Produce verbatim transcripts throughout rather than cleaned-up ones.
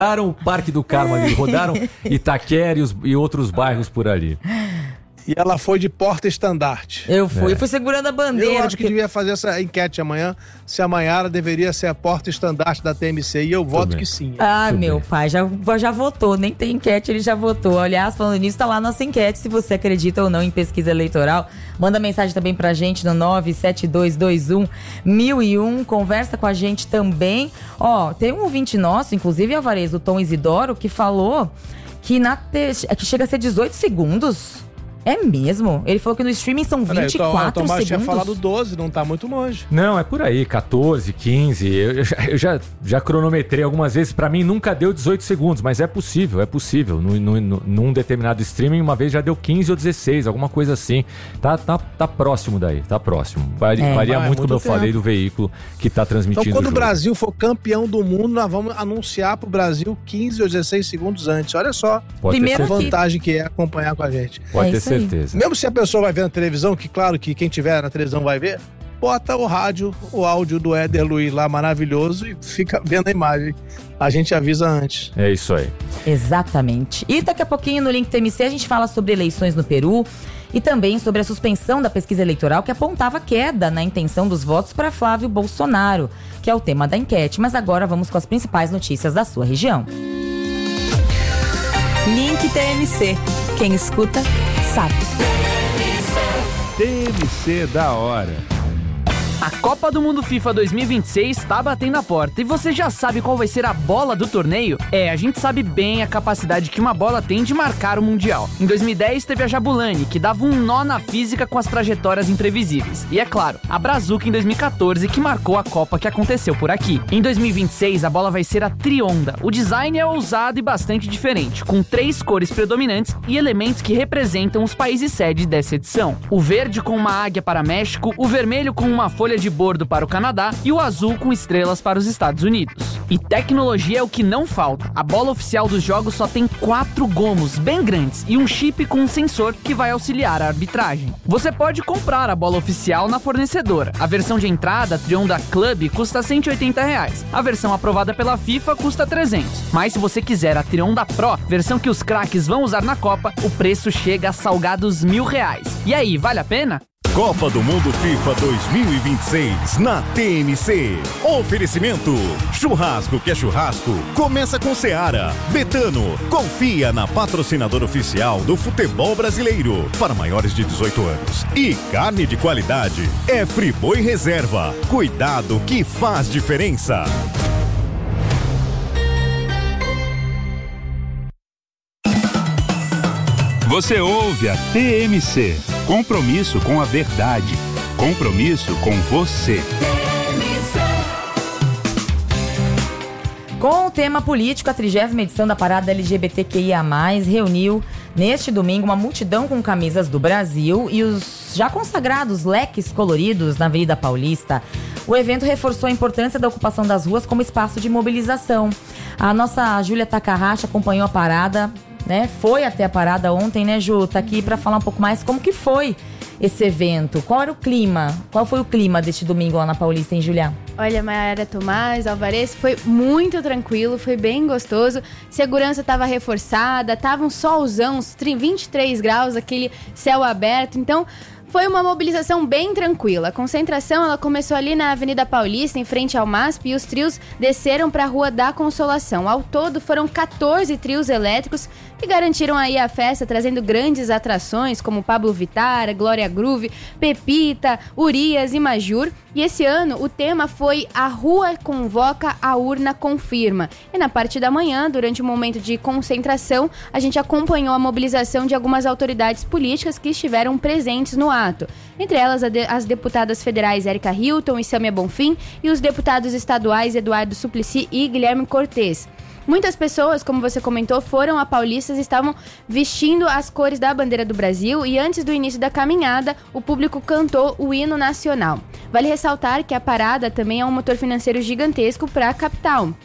rodaram o Parque do Carmo ali, rodaram Itaquera e, os, e outros bairros por ali. E ela foi de porta-estandarte. Eu fui, É. eu fui segurando a bandeira. Eu acho que porque- devia fazer essa enquete amanhã, se a Maiara deveria ser a porta-estandarte da T M C, e eu voto bem. que sim. Ah, Muito meu bem. pai, já, já votou, nem tem enquete, ele já votou. Aliás, falando nisso, tá lá a nossa enquete, se você acredita ou não em pesquisa eleitoral. Manda mensagem também pra gente no nove sete dois dois um mil e um, conversa com a gente também. Ó, tem um ouvinte nosso, inclusive Alvarez, o Tom Isidoro, que falou que, na te... que chega a ser dezoito segundos. É mesmo? Ele falou que no streaming são Peraí, vinte e o Tom- quatro o Tomás tinha segundos. falado doze, não tá muito longe. Não, é por aí, catorze, quinze. Eu, eu já, eu já, já cronometrei algumas vezes. Pra mim nunca deu dezoito segundos, mas é possível, é possível. No, no, no, num determinado streaming, uma vez já deu quinze ou dezesseis, alguma coisa assim. Tá, tá, tá próximo daí, tá próximo. Varia, É. varia Ah, é muito, como muito eu falei, tempo. do veículo que tá transmitindo Então, quando o o jogo. Brasil for campeão do mundo, nós vamos anunciar pro Brasil quinze ou dezesseis segundos antes. Olha só Pode Primeiro a ter certeza. vantagem que é acompanhar com a gente. Pode É ter isso aí. certeza. Mesmo se a pessoa vai ver na televisão, que claro que quem tiver na televisão vai ver, bota o rádio, o áudio do Éder Luiz lá maravilhoso e fica vendo a imagem. A gente avisa antes. É isso aí. Exatamente. E daqui a pouquinho no Link T M C a gente fala sobre eleições no Peru e também sobre a suspensão da pesquisa eleitoral que apontava queda na intenção dos votos para Flávio Bolsonaro, que é o tema da enquete. Mas agora vamos com as principais notícias da sua região. Link T M C. Quem escuta, sabe. T M C da hora. A Copa do Mundo FIFA dois mil e vinte e seis está batendo a porta e você já sabe qual vai ser a bola do torneio? É, a gente sabe bem a capacidade que uma bola tem de marcar o Mundial. Em dois mil e dez teve a Jabulani, que dava um nó na física com as trajetórias imprevisíveis. E é claro, a Brazuca em dois mil e quatorze, que marcou a Copa que aconteceu por aqui. Em dois mil e vinte e seis a bola vai ser a Trionda. O design é ousado e bastante diferente, com três cores predominantes e elementos que representam os países sede dessa edição. O verde com uma águia para México, o vermelho com uma folha de bordo para o Canadá e o azul com estrelas para os Estados Unidos. E tecnologia é o que não falta. A bola oficial dos jogos só tem quatro gomos bem grandes e um chip com um sensor que vai auxiliar a arbitragem. Você pode comprar a bola oficial na fornecedora. A versão de entrada, a Trionda Club, custa cento e oitenta reais. A versão aprovada pela FIFA custa trezentos. Mas se você quiser a Trionda Pro, versão que os craques vão usar na Copa, o preço chega a salgados mil reais. E aí, vale a pena? Copa do Mundo FIFA dois mil e vinte e seis na T M C. Oferecimento: churrasco que é churrasco, começa com Seara. Betano, confia na patrocinadora oficial do futebol brasileiro para maiores de dezoito anos. E carne de qualidade é Friboi Reserva. Cuidado que faz diferença. Você ouve a T M C. Compromisso com a verdade. Compromisso com você. Com o tema político, a trigésima edição da Parada L G B T Q I A mais, reuniu neste domingo uma multidão com camisas do Brasil e os já consagrados leques coloridos na Avenida Paulista. O evento reforçou a importância da ocupação das ruas como espaço de mobilização. A nossa Júlia Takahashi acompanhou a parada, né? Foi até a parada ontem, né, Ju? Tá aqui para falar um pouco mais como que foi esse evento. Qual era o clima? Qual foi o clima deste domingo lá na Paulista, hein, Julia? Olha, Maiara, Tomás, Alvarez, foi muito tranquilo, foi bem gostoso. Segurança estava reforçada, tava um solzão, uns vinte e três graus, aquele céu aberto. Então, foi uma mobilização bem tranquila. A concentração ela começou ali na Avenida Paulista, em frente ao M A S P, e os trios desceram para a Rua da Consolação. Ao todo, foram quatorze trios elétricos que garantiram aí a festa, trazendo grandes atrações como Pablo Vittar, Glória Groove, Pepita, Urias e Majur. E esse ano o tema foi A Rua Convoca, a Urna Confirma. E na parte da manhã, durante o momento de concentração, a gente acompanhou a mobilização de algumas autoridades políticas que estiveram presentes no ato. Entre elas, as deputadas federais Érica Hilton e Sâmia Bonfim e os deputados estaduais Eduardo Suplicy e Guilherme Cortes. Muitas pessoas, como você comentou, foram a Paulistas e estavam vestindo as cores da bandeira do Brasil e antes do início da caminhada, o público cantou o hino nacional. Vale ressaltar que a parada também é um motor financeiro gigantesco para a capital.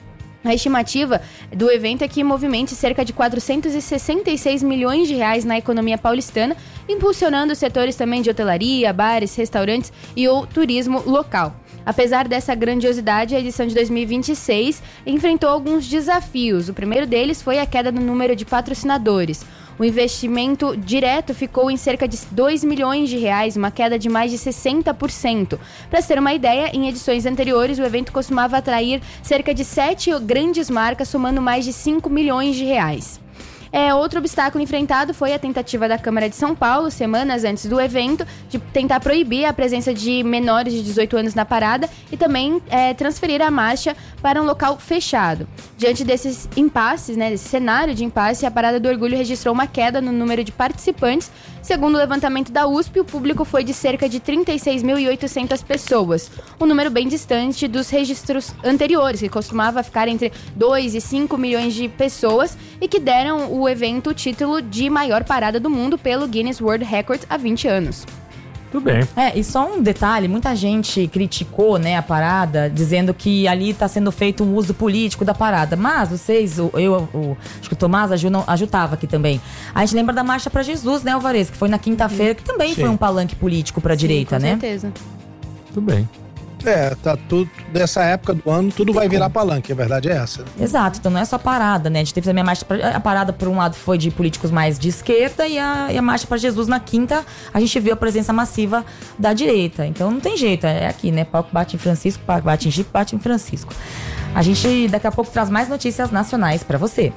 A estimativa do evento é que movimente cerca de quatrocentos e sessenta e seis milhões de reais na economia paulistana, impulsionando os setores também de hotelaria, bares, restaurantes e o turismo local. Apesar dessa grandiosidade, a edição de dois mil e vinte e seis enfrentou alguns desafios. O primeiro deles foi a queda no número de patrocinadores. O investimento direto ficou em cerca de dois milhões de reais, uma queda de mais de sessenta por cento. Para se ter uma ideia, em edições anteriores, o evento costumava atrair cerca de sete grandes marcas, somando mais de cinco milhões de reais. É, outro obstáculo enfrentado foi a tentativa da Câmara de São Paulo, semanas antes do evento, de tentar proibir a presença de menores de dezoito anos na parada e também é, transferir a marcha para um local fechado. Diante desses impasses, né, desse cenário de impasse, a Parada do Orgulho registrou uma queda no número de participantes. Segundo o levantamento da U S P, o público foi de cerca de trinta e seis mil e oitocentas pessoas, um número bem distante dos registros anteriores, que costumava ficar entre dois e cinco milhões de pessoas e que deram o evento o título de maior parada do mundo pelo Guinness World Record há vinte anos. Tudo bem. É, e só um detalhe, muita gente criticou, né, a parada, dizendo que ali está sendo feito um uso político da parada. Mas vocês, eu, eu o, acho que o Tomás, a Ju, não, a Ju tava aqui também. A gente lembra da Marcha para Jesus, né, Alvarez, que foi na quinta-feira, que também Sim. foi um palanque político para a direita, com né? Com certeza. Tudo bem. É, tá tudo, dessa época do ano, tudo vai virar palanque, a verdade é essa. Exato, então não é só parada, né? A gente teve também a marcha, pra, a parada por um lado foi de políticos mais de esquerda e a, e a marcha para Jesus na quinta, a gente viu a presença massiva da direita. Então não tem jeito, é aqui, né? Palco bate em Francisco, bate em Chico, bate em Francisco. A gente daqui a pouco traz mais notícias nacionais para você.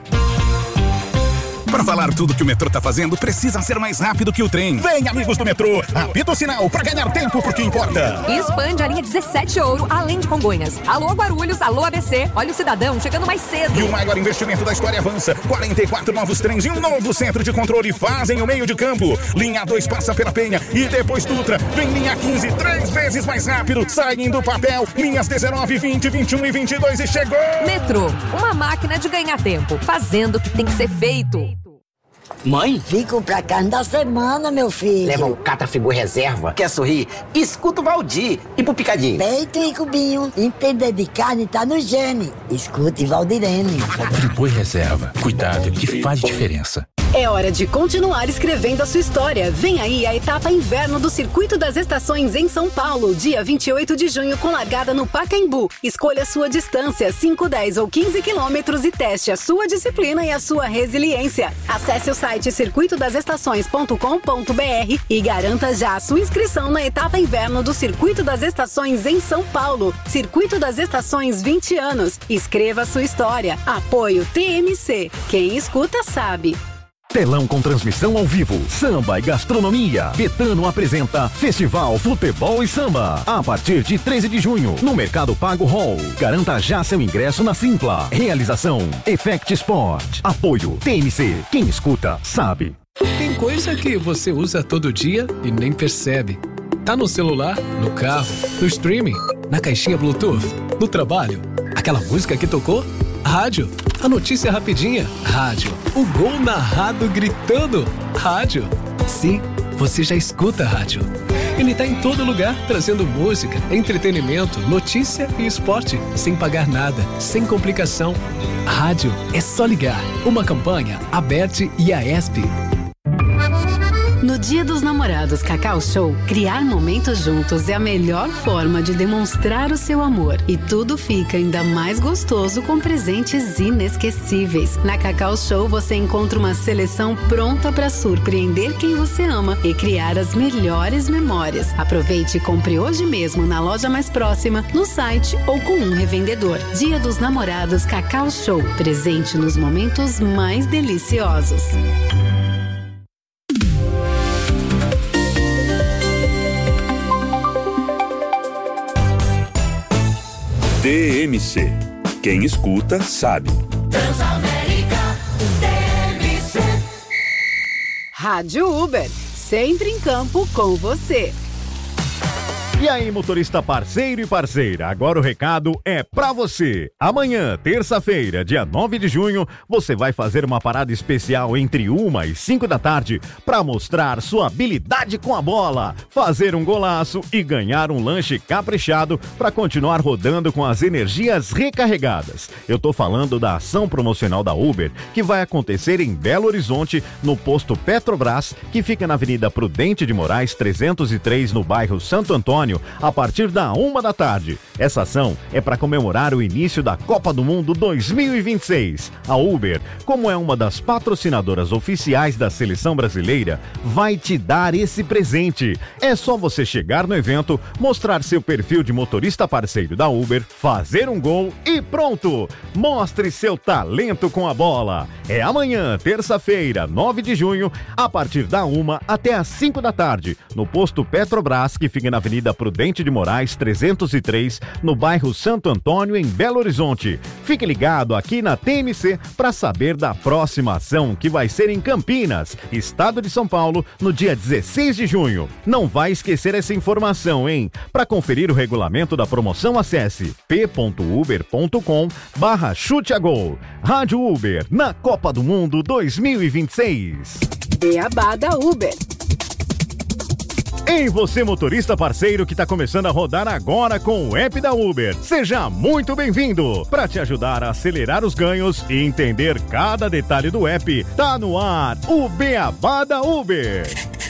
Para falar tudo que o metrô tá fazendo, precisa ser mais rápido que o trem. Vem, amigos do metrô, apita o sinal para ganhar tempo, porque importa. E expande a linha dezessete Ouro, além de Congonhas. Alô, Guarulhos, alô, A B C. Olha o cidadão chegando mais cedo. E o maior investimento da história avança. quarenta e quatro novos trens e um novo centro de controle fazem o meio de campo. Linha dois passa pela Penha e depois Dutra. Vem linha quinze, três vezes mais rápido. Saem do papel. Linhas dezenove, vinte, vinte e um e vinte e dois e chegou. Metrô, uma máquina de ganhar tempo, fazendo o que tem que ser feito. Mãe? Fico pra carne da semana, meu filho. Leva um Catrafigura reserva. Quer sorrir? Escuta o Valdir. E pro picadinho? Peito e cubinho. Entender de carne tá no gene. Escute Valdirene. Friboi reserva. Cuidado que faz diferença. É hora de continuar escrevendo a sua história. Vem aí a etapa inverno do Circuito das Estações em São Paulo, dia vinte e oito de junho, com largada no Pacaembu. Escolha a sua distância, cinco, dez ou quinze quilômetros e teste a sua disciplina e a sua resiliência. Acesse o site circuito das estações ponto com ponto b r e garanta já a sua inscrição na etapa inverno do Circuito das Estações em São Paulo. Circuito das Estações, vinte anos. Escreva a sua história. Apoio T M C. Quem escuta sabe. Telão com transmissão ao vivo, samba e gastronomia. Betano apresenta Festival Futebol e Samba. A partir de treze de junho, no Mercado Pago Hall. Garanta já seu ingresso na Simpla. Realização Effect Sport. Apoio T M C. Quem escuta, sabe. Tem coisa que você usa todo dia e nem percebe. Tá no celular, no carro, no streaming, na caixinha Bluetooth, no trabalho. Aquela música que tocou? Rádio. A notícia rapidinha? Rádio. O gol narrado gritando? Rádio. Sim, você já escuta rádio. Ele tá em todo lugar, trazendo música, entretenimento, notícia e esporte, sem pagar nada, sem complicação. Rádio é só ligar. Uma campanha, Aberte e a ESP. No Dia dos Namorados Cacau Show, criar momentos juntos é a melhor forma de demonstrar o seu amor. E tudo fica ainda mais gostoso com presentes inesquecíveis. Na Cacau Show você encontra uma seleção pronta para surpreender quem você ama e criar as melhores memórias. Aproveite e compre hoje mesmo na loja mais próxima, no site ou com um revendedor. Dia dos Namorados Cacau Show. Presente nos momentos mais deliciosos. T M C. Quem escuta, sabe. Transamérica T M C. Rádio Uber. Sempre em campo com você. E aí, motorista parceiro e parceira, agora o recado é pra você. Amanhã, terça-feira, dia nove de junho, você vai fazer uma parada especial entre uma e cinco da tarde pra mostrar sua habilidade com a bola, fazer um golaço e ganhar um lanche caprichado pra continuar rodando com as energias recarregadas. Eu tô falando da ação promocional da Uber, que vai acontecer em Belo Horizonte, no posto Petrobras, que fica na Avenida Prudente de Moraes trezentos e três, no bairro Santo Antônio, a partir da uma da tarde. Essa ação é para comemorar o início da Copa do Mundo dois mil e vinte e seis. A Uber, como é uma das patrocinadoras oficiais da seleção brasileira, vai te dar esse presente. É só você chegar no evento, mostrar seu perfil de motorista parceiro da Uber, fazer um gol e pronto! Mostre seu talento com a bola. É amanhã, terça-feira, nove de junho, a partir da uma até às cinco da tarde, no posto Petrobras, que fica na Avenida Prudente de Moraes trezentos e três, no bairro Santo Antônio, em Belo Horizonte. Fique ligado aqui na T M C para saber da próxima ação, que vai ser em Campinas, estado de São Paulo, no dia dezesseis de junho. Não vai esquecer essa informação, hein? Para conferir o regulamento da promoção, acesse p ponto uber ponto com barra chute a gol. Rádio Uber, na Copa do Mundo dois mil e vinte e seis. Beabá da Uber. Ei, você motorista parceiro que está começando a rodar agora com o app da Uber, seja muito bem-vindo! Para te ajudar a acelerar os ganhos e entender cada detalhe do app, tá no ar o Beabá da Uber.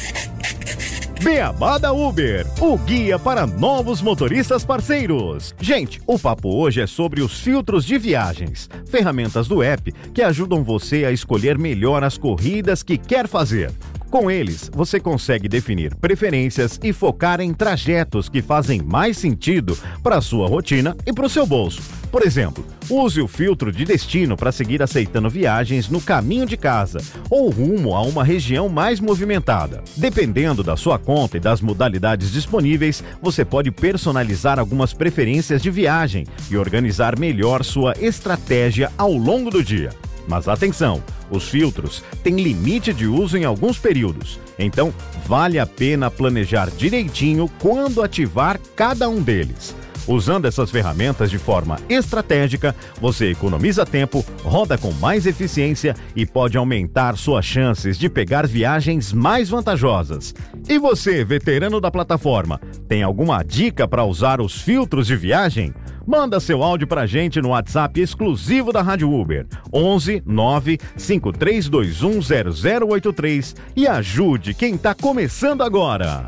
Beabá da Uber, o guia para novos motoristas parceiros. Gente, o papo hoje é sobre os filtros de viagens, ferramentas do app que ajudam você a escolher melhor as corridas que quer fazer. Com eles, você consegue definir preferências e focar em trajetos que fazem mais sentido para a sua rotina e para o seu bolso. Por exemplo, use o filtro de destino para seguir aceitando viagens no caminho de casa ou rumo a uma região mais movimentada. Dependendo da sua conta e das modalidades disponíveis, você pode personalizar algumas preferências de viagem e organizar melhor sua estratégia ao longo do dia. Mas atenção, os filtros têm limite de uso em alguns períodos, então vale a pena planejar direitinho quando ativar cada um deles. Usando essas ferramentas de forma estratégica, você economiza tempo, roda com mais eficiência e pode aumentar suas chances de pegar viagens mais vantajosas. E você, veterano da plataforma, tem alguma dica para usar os filtros de viagem? Manda seu áudio pra gente no WhatsApp exclusivo da Rádio Uber, onze nove cinco três dois um zero zero oito três, e ajude quem tá começando agora.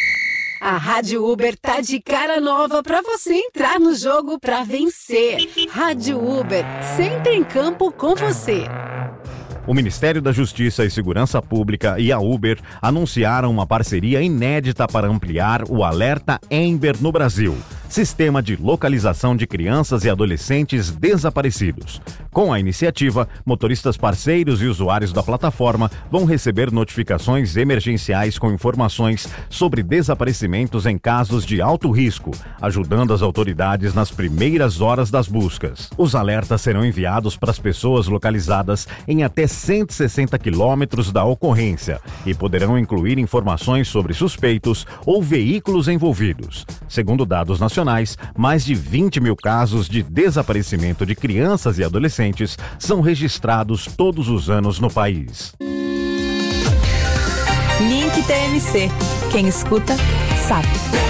A Rádio Uber tá de cara nova pra você entrar no jogo pra vencer. Rádio Uber, sempre em campo com você. O Ministério da Justiça e Segurança Pública e a Uber anunciaram uma parceria inédita para ampliar o alerta Amber no Brasil, sistema de localização de crianças e adolescentes desaparecidos. Com a iniciativa, motoristas parceiros e usuários da plataforma vão receber notificações emergenciais com informações sobre desaparecimentos em casos de alto risco, ajudando as autoridades nas primeiras horas das buscas. Os alertas serão enviados para as pessoas localizadas em até cento e sessenta quilômetros da ocorrência e poderão incluir informações sobre suspeitos ou veículos envolvidos. Segundo dados nacionais, mais de vinte mil casos de desaparecimento de crianças e adolescentes são registrados todos os anos no país. Link T M C. Quem escuta, sabe.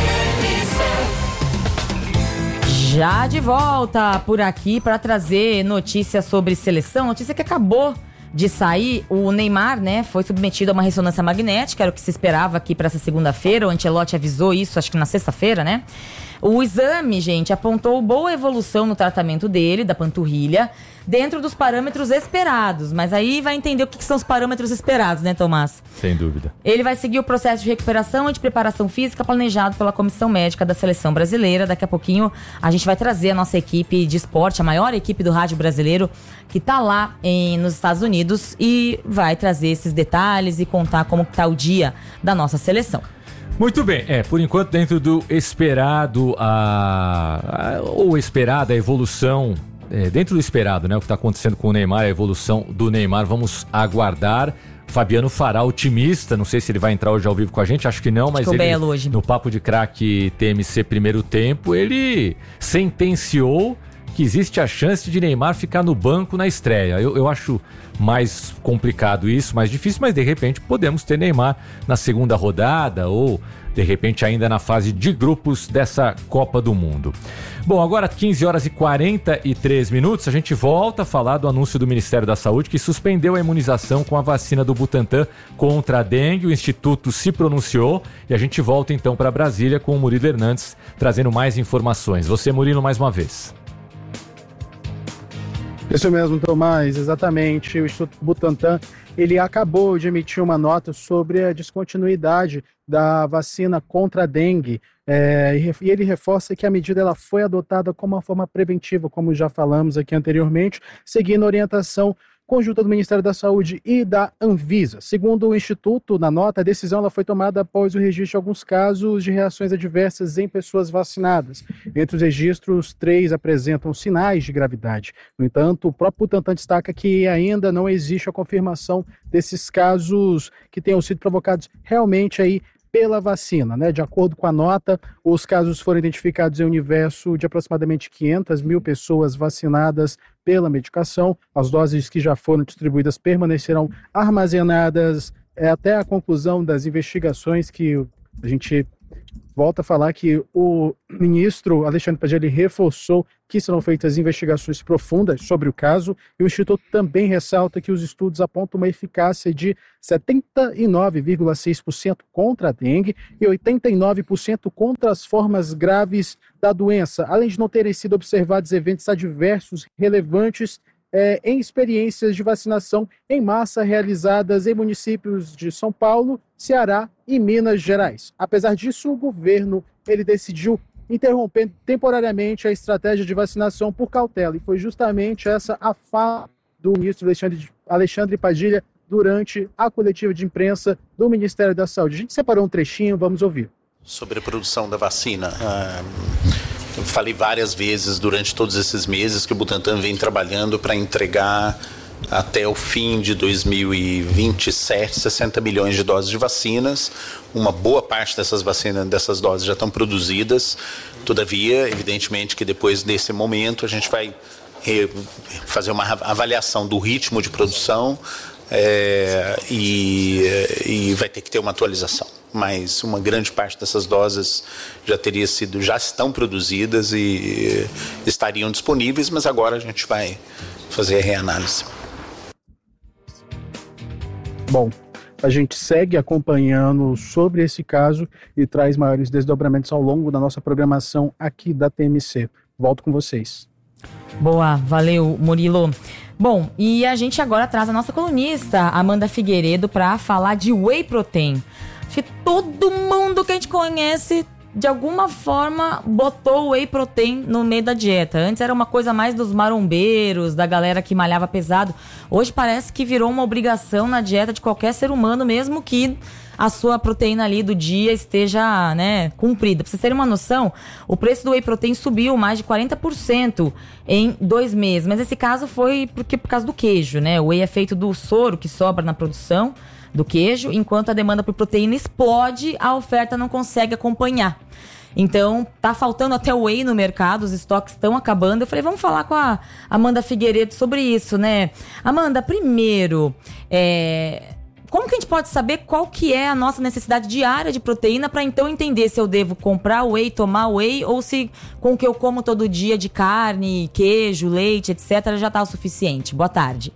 Já de volta por aqui para trazer notícias sobre seleção, notícia que acabou de sair. O Neymar, né, foi submetido a uma ressonância magnética, era o que se esperava aqui para essa segunda-feira. O Ancelotti avisou isso, acho que na sexta-feira, né? O exame, gente, apontou boa evolução no tratamento dele, da panturrilha, dentro dos parâmetros esperados. Mas aí vai entender o que são os parâmetros esperados, né, Tomás? Sem dúvida. Ele vai seguir o processo de recuperação e de preparação física planejado pela Comissão Médica da Seleção Brasileira. Daqui a pouquinho a gente vai trazer a nossa equipe de esporte, a maior equipe do rádio brasileiro, que tá lá em, nos Estados Unidos, e vai trazer esses detalhes e contar como tá o dia da nossa seleção. Muito bem, é, por enquanto dentro do esperado, a, a, ou esperada evolução, é, dentro do esperado, né, o que está acontecendo com o Neymar, a evolução do Neymar, vamos aguardar. Fabiano Fará, otimista, não sei se ele vai entrar hoje ao vivo com a gente, acho que não, mas ele, hoje. no Papo de Craque T M C Primeiro Tempo, ele sentenciou que existe a chance de Neymar ficar no banco na estreia. Eu, eu acho mais complicado isso, mais difícil, mas de repente podemos ter Neymar na segunda rodada ou de repente ainda na fase de grupos dessa Copa do Mundo. Bom, agora quinze horas e quarenta e três minutos, a gente volta a falar do anúncio do Ministério da Saúde que suspendeu a imunização com a vacina do Butantan contra a dengue. O Instituto se pronunciou e a gente volta então para Brasília com o Murilo Hernandes trazendo mais informações. Você, Murilo, mais uma vez. Isso mesmo, Tomás, exatamente. O Instituto Butantan, ele acabou de emitir uma nota sobre a descontinuidade da vacina contra a dengue, é, e ele reforça que a medida ela foi adotada como uma forma preventiva, como já falamos aqui anteriormente, seguindo a orientação conjunta do Ministério da Saúde e da Anvisa. Segundo o Instituto, na nota, a decisão ela foi tomada após o registro de alguns casos de reações adversas em pessoas vacinadas. Entre os registros, três apresentam sinais de gravidade. No entanto, o próprio Butantan destaca que ainda não existe a confirmação desses casos que tenham sido provocados realmente aí pela vacina, né? De acordo com a nota, os casos foram identificados em um universo de aproximadamente quinhentas mil pessoas vacinadas pela medicação. As doses que já foram distribuídas permanecerão armazenadas é, até a conclusão das investigações, que a gente volta a falar que o ministro Alexandre Padilha reforçou que serão feitas investigações profundas sobre o caso, e o Instituto também ressalta que os estudos apontam uma eficácia de setenta e nove vírgula seis por cento contra a dengue e oitenta e nove por cento contra as formas graves da doença, além de não terem sido observados eventos adversos relevantes É, em experiências de vacinação em massa realizadas em municípios de São Paulo, Ceará e Minas Gerais. Apesar disso, o governo ele decidiu interromper temporariamente a estratégia de vacinação por cautela, e foi justamente essa a fala do ministro Alexandre, Alexandre Padilha durante a coletiva de imprensa do Ministério da Saúde. A gente separou um trechinho, vamos ouvir. Sobre a produção da vacina, ah... eu falei várias vezes durante todos esses meses que o Butantan vem trabalhando para entregar até o fim de dois mil e vinte e sete sessenta milhões de doses de vacinas. Uma boa parte dessas vacinas, dessas doses já estão produzidas. Todavia, evidentemente que depois desse momento a gente vai fazer uma avaliação do ritmo de produção é, e, e vai ter que ter uma atualização. Mas uma grande parte dessas doses já teria sido, já estão produzidas e estariam disponíveis, mas agora a gente vai fazer a reanálise. Bom, a gente segue acompanhando sobre esse caso e traz maiores desdobramentos ao longo da nossa programação aqui da T M C. Volto com vocês. Boa, valeu, Murilo. Bom, e a gente agora traz a nossa colunista, Amanda Figueiredo, para falar de Whey Protein. Acho que todo mundo que a gente conhece, de alguma forma, botou o Whey Protein no meio da dieta. Antes era uma coisa mais dos marombeiros, da galera que malhava pesado. Hoje parece que virou uma obrigação na dieta de qualquer ser humano, mesmo que a sua proteína ali do dia esteja, né, cumprida. Pra vocês terem uma noção, o preço do Whey Protein subiu mais de quarenta por cento em dois meses. Mas esse caso foi porque, por causa do queijo, né? O Whey é feito do soro que sobra na produção do queijo, enquanto a demanda por proteína explode, a oferta não consegue acompanhar. Então, tá faltando até o Whey no mercado, os estoques estão acabando. Eu falei, vamos falar com a Amanda Figueiredo sobre isso, né? Amanda, primeiro, é... como que a gente pode saber qual que é a nossa necessidade diária de proteína para então entender se eu devo comprar Whey, tomar Whey, ou se com o que eu como todo dia de carne, queijo, leite, etcétera já tá o suficiente? Boa tarde.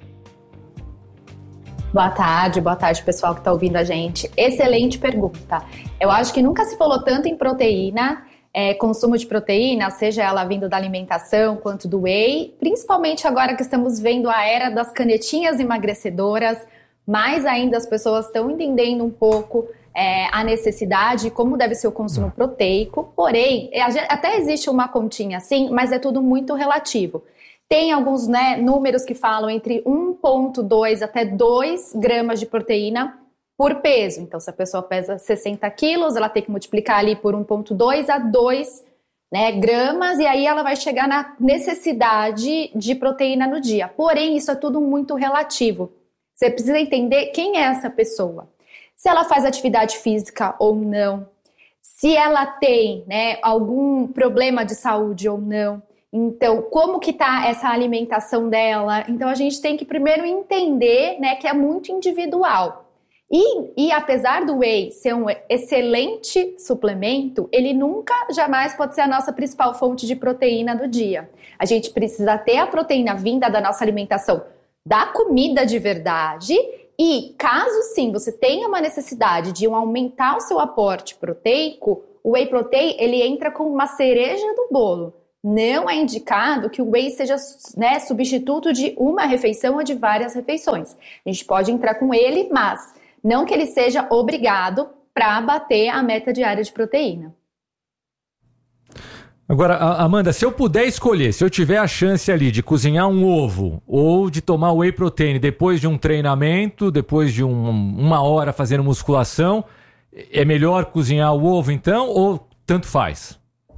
Boa tarde, boa tarde pessoal que está ouvindo a gente. Excelente pergunta. Eu acho que nunca se falou tanto em proteína, é, consumo de proteína, seja ela vindo da alimentação quanto do Whey, principalmente agora que estamos vendo a era das canetinhas emagrecedoras. Mais ainda as pessoas estão entendendo um pouco é, a necessidade e como deve ser o consumo proteico. Porém, até existe uma continha assim, mas é tudo muito relativo. Tem alguns, né, números que falam entre um vírgula dois até dois gramas de proteína por peso. Então, se a pessoa pesa sessenta quilos, ela tem que multiplicar ali por um vírgula dois a dois, né, gramas, e aí ela vai chegar na necessidade de proteína no dia. Porém, isso é tudo muito relativo. Você precisa entender quem é essa pessoa. Se ela faz atividade física ou não. Se ela tem, né, algum problema de saúde ou não. Então, como que tá essa alimentação dela? Então, a gente tem que primeiro entender, né, que é muito individual. E, e apesar do whey ser um excelente suplemento, ele nunca, jamais pode ser a nossa principal fonte de proteína do dia. A gente precisa ter a proteína vinda da nossa alimentação, da comida de verdade. E caso sim você tenha uma necessidade de um aumentar o seu aporte proteico, o whey protein ele entra como uma cereja do bolo. Não é indicado que o whey seja, né, substituto de uma refeição ou de várias refeições. A gente pode entrar com ele, mas não que ele seja obrigado para bater a meta diária de proteína. Agora, Amanda, se eu puder escolher, se eu tiver a chance ali de cozinhar um ovo ou de tomar whey protein depois de um treinamento, depois de um, uma hora fazendo musculação, é melhor cozinhar o ovo então ou tanto faz?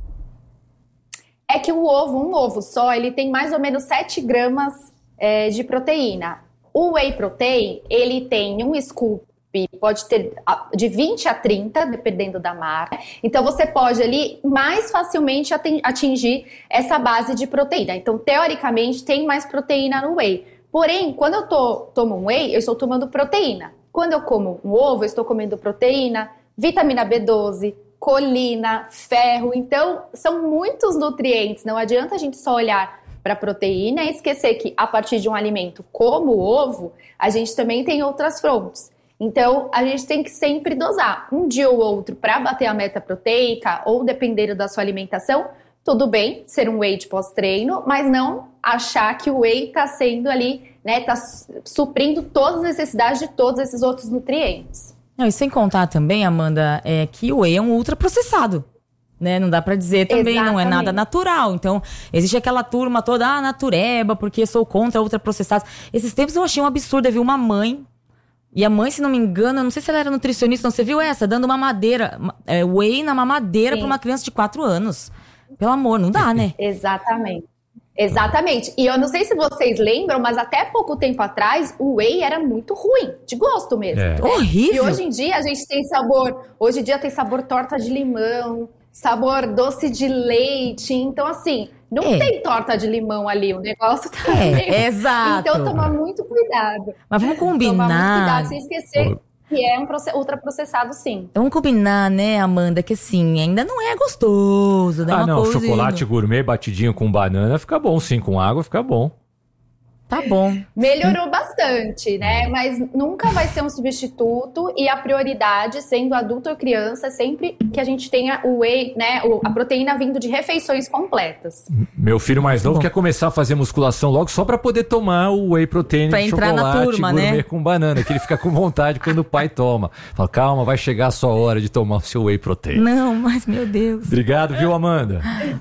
É que o ovo, um ovo só, ele tem mais ou menos sete gramas é, de proteína. O whey protein, ele tem um scoop, pode ter de vinte a trinta, dependendo da marca. Então, você pode ali mais facilmente atingir essa base de proteína. Então, teoricamente, tem mais proteína no whey. Porém, quando eu tô, tomo um whey, eu estou tomando proteína. Quando eu como um ovo, eu estou comendo proteína, vitamina B doze, colina, ferro. Então, são muitos nutrientes. Não adianta a gente só olhar para a proteína e esquecer que, a partir de um alimento como o ovo, a gente também tem outras fontes. Então, a gente tem que sempre dosar um dia ou outro para bater a meta proteica ou dependendo da sua alimentação. Tudo bem ser um whey de pós-treino, mas não achar que o whey está sendo ali, né, está suprindo todas as necessidades de todos esses outros nutrientes. Não, e sem contar também, Amanda, é que o whey é um ultraprocessado. Né? Não dá pra dizer também, Exatamente. Não é nada natural. Então, existe aquela turma toda, ah, natureba, porque sou contra ultraprocessados. Esses tempos eu achei um absurdo, eu vi uma mãe, e a mãe, se não me engano, eu não sei se ela era nutricionista, não, você viu essa? Dando uma mamadeira, é, whey na mamadeira pra uma criança de quatro anos. Pelo amor, não dá, né? Exatamente. Exatamente. E eu não sei se vocês lembram, mas até pouco tempo atrás, o whey era muito ruim, de gosto mesmo. É. Horrível. E hoje em dia a gente tem sabor, hoje em dia tem sabor torta de limão, sabor doce de leite. Então, assim, não é. tem torta de limão ali. O negócio tá é, meio... Exato. Então, tomar muito cuidado. Mas vamos combinar. Tomar muito cuidado, sem esquecer que é um ultraprocessado, sim. Vamos combinar, né, Amanda, que assim, ainda não é gostoso. Dá ah, uma não, coisa chocolate indo. gourmet batidinho com banana fica bom, sim. Com água fica bom. Tá bom. Melhorou bastante, né? Mas nunca vai ser um substituto e a prioridade, sendo adulto ou criança, é sempre que a gente tenha o whey, né? A proteína vindo de refeições completas. Meu filho mais novo bom. quer começar a fazer musculação logo só pra poder tomar o whey protein pra de entrar chocolate na turma, gourmet né? com banana, que ele fica com vontade quando o pai toma. Fala, calma, vai chegar a sua hora de tomar o seu whey protein. Não, mas meu Deus. Obrigado, viu, Amanda?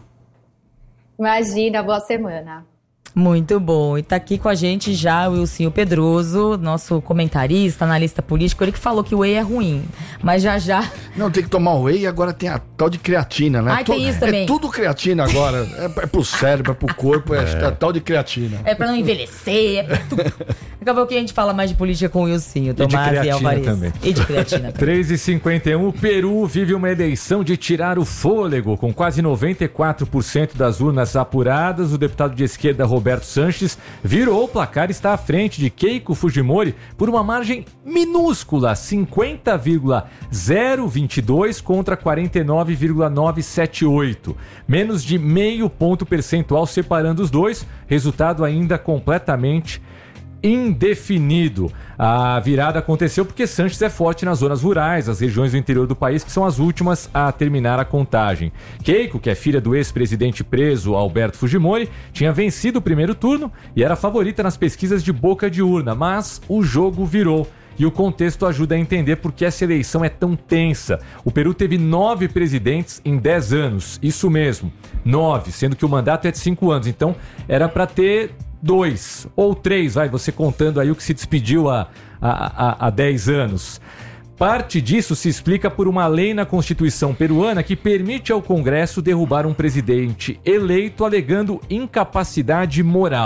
Imagina, boa semana. Muito bom. E tá aqui com a gente já o Wilson Pedroso, nosso comentarista, analista político. Ele que falou que o whey é ruim, mas já já... Não, tem que tomar whey e agora tem a tal de creatina, né? Ah, tem isso também. É tudo creatina agora. É, é pro cérebro, é pro corpo, é, é a tal de creatina. É pra não envelhecer, é pra tudo. Daqui a pouquinho a gente fala mais de política com o Wilson, o Tomás e, e Alvarez. Também. E de creatina. três e cinquenta e um, o Peru vive uma eleição de tirar o fôlego. Com quase noventa e quatro por cento das urnas apuradas, o deputado de esquerda Roberto Sanches virou o placar e está à frente de Keiko Fujimori por uma margem minúscula, cinquenta vírgula zero vinte e dois contra quarenta e nove vírgula novecentos e setenta e oito. Menos de meio ponto percentual separando os dois, resultado ainda completamente indefinido. A virada aconteceu porque Sanches é forte nas zonas rurais, as regiões do interior do país, que são as últimas a terminar a contagem. Keiko, que é filha do ex-presidente preso Alberto Fujimori, tinha vencido o primeiro turno e era favorita nas pesquisas de boca de urna, mas o jogo virou. E o contexto ajuda a entender por que essa eleição é tão tensa. O Peru teve nove presidentes em dez anos, isso mesmo, nove, sendo que o mandato é de cinco anos, então era para ter dois ou três, vai, você contando aí o que se despediu há, há, há dez anos. Parte disso se explica por uma lei na Constituição peruana que permite ao Congresso derrubar um presidente eleito alegando incapacidade moral.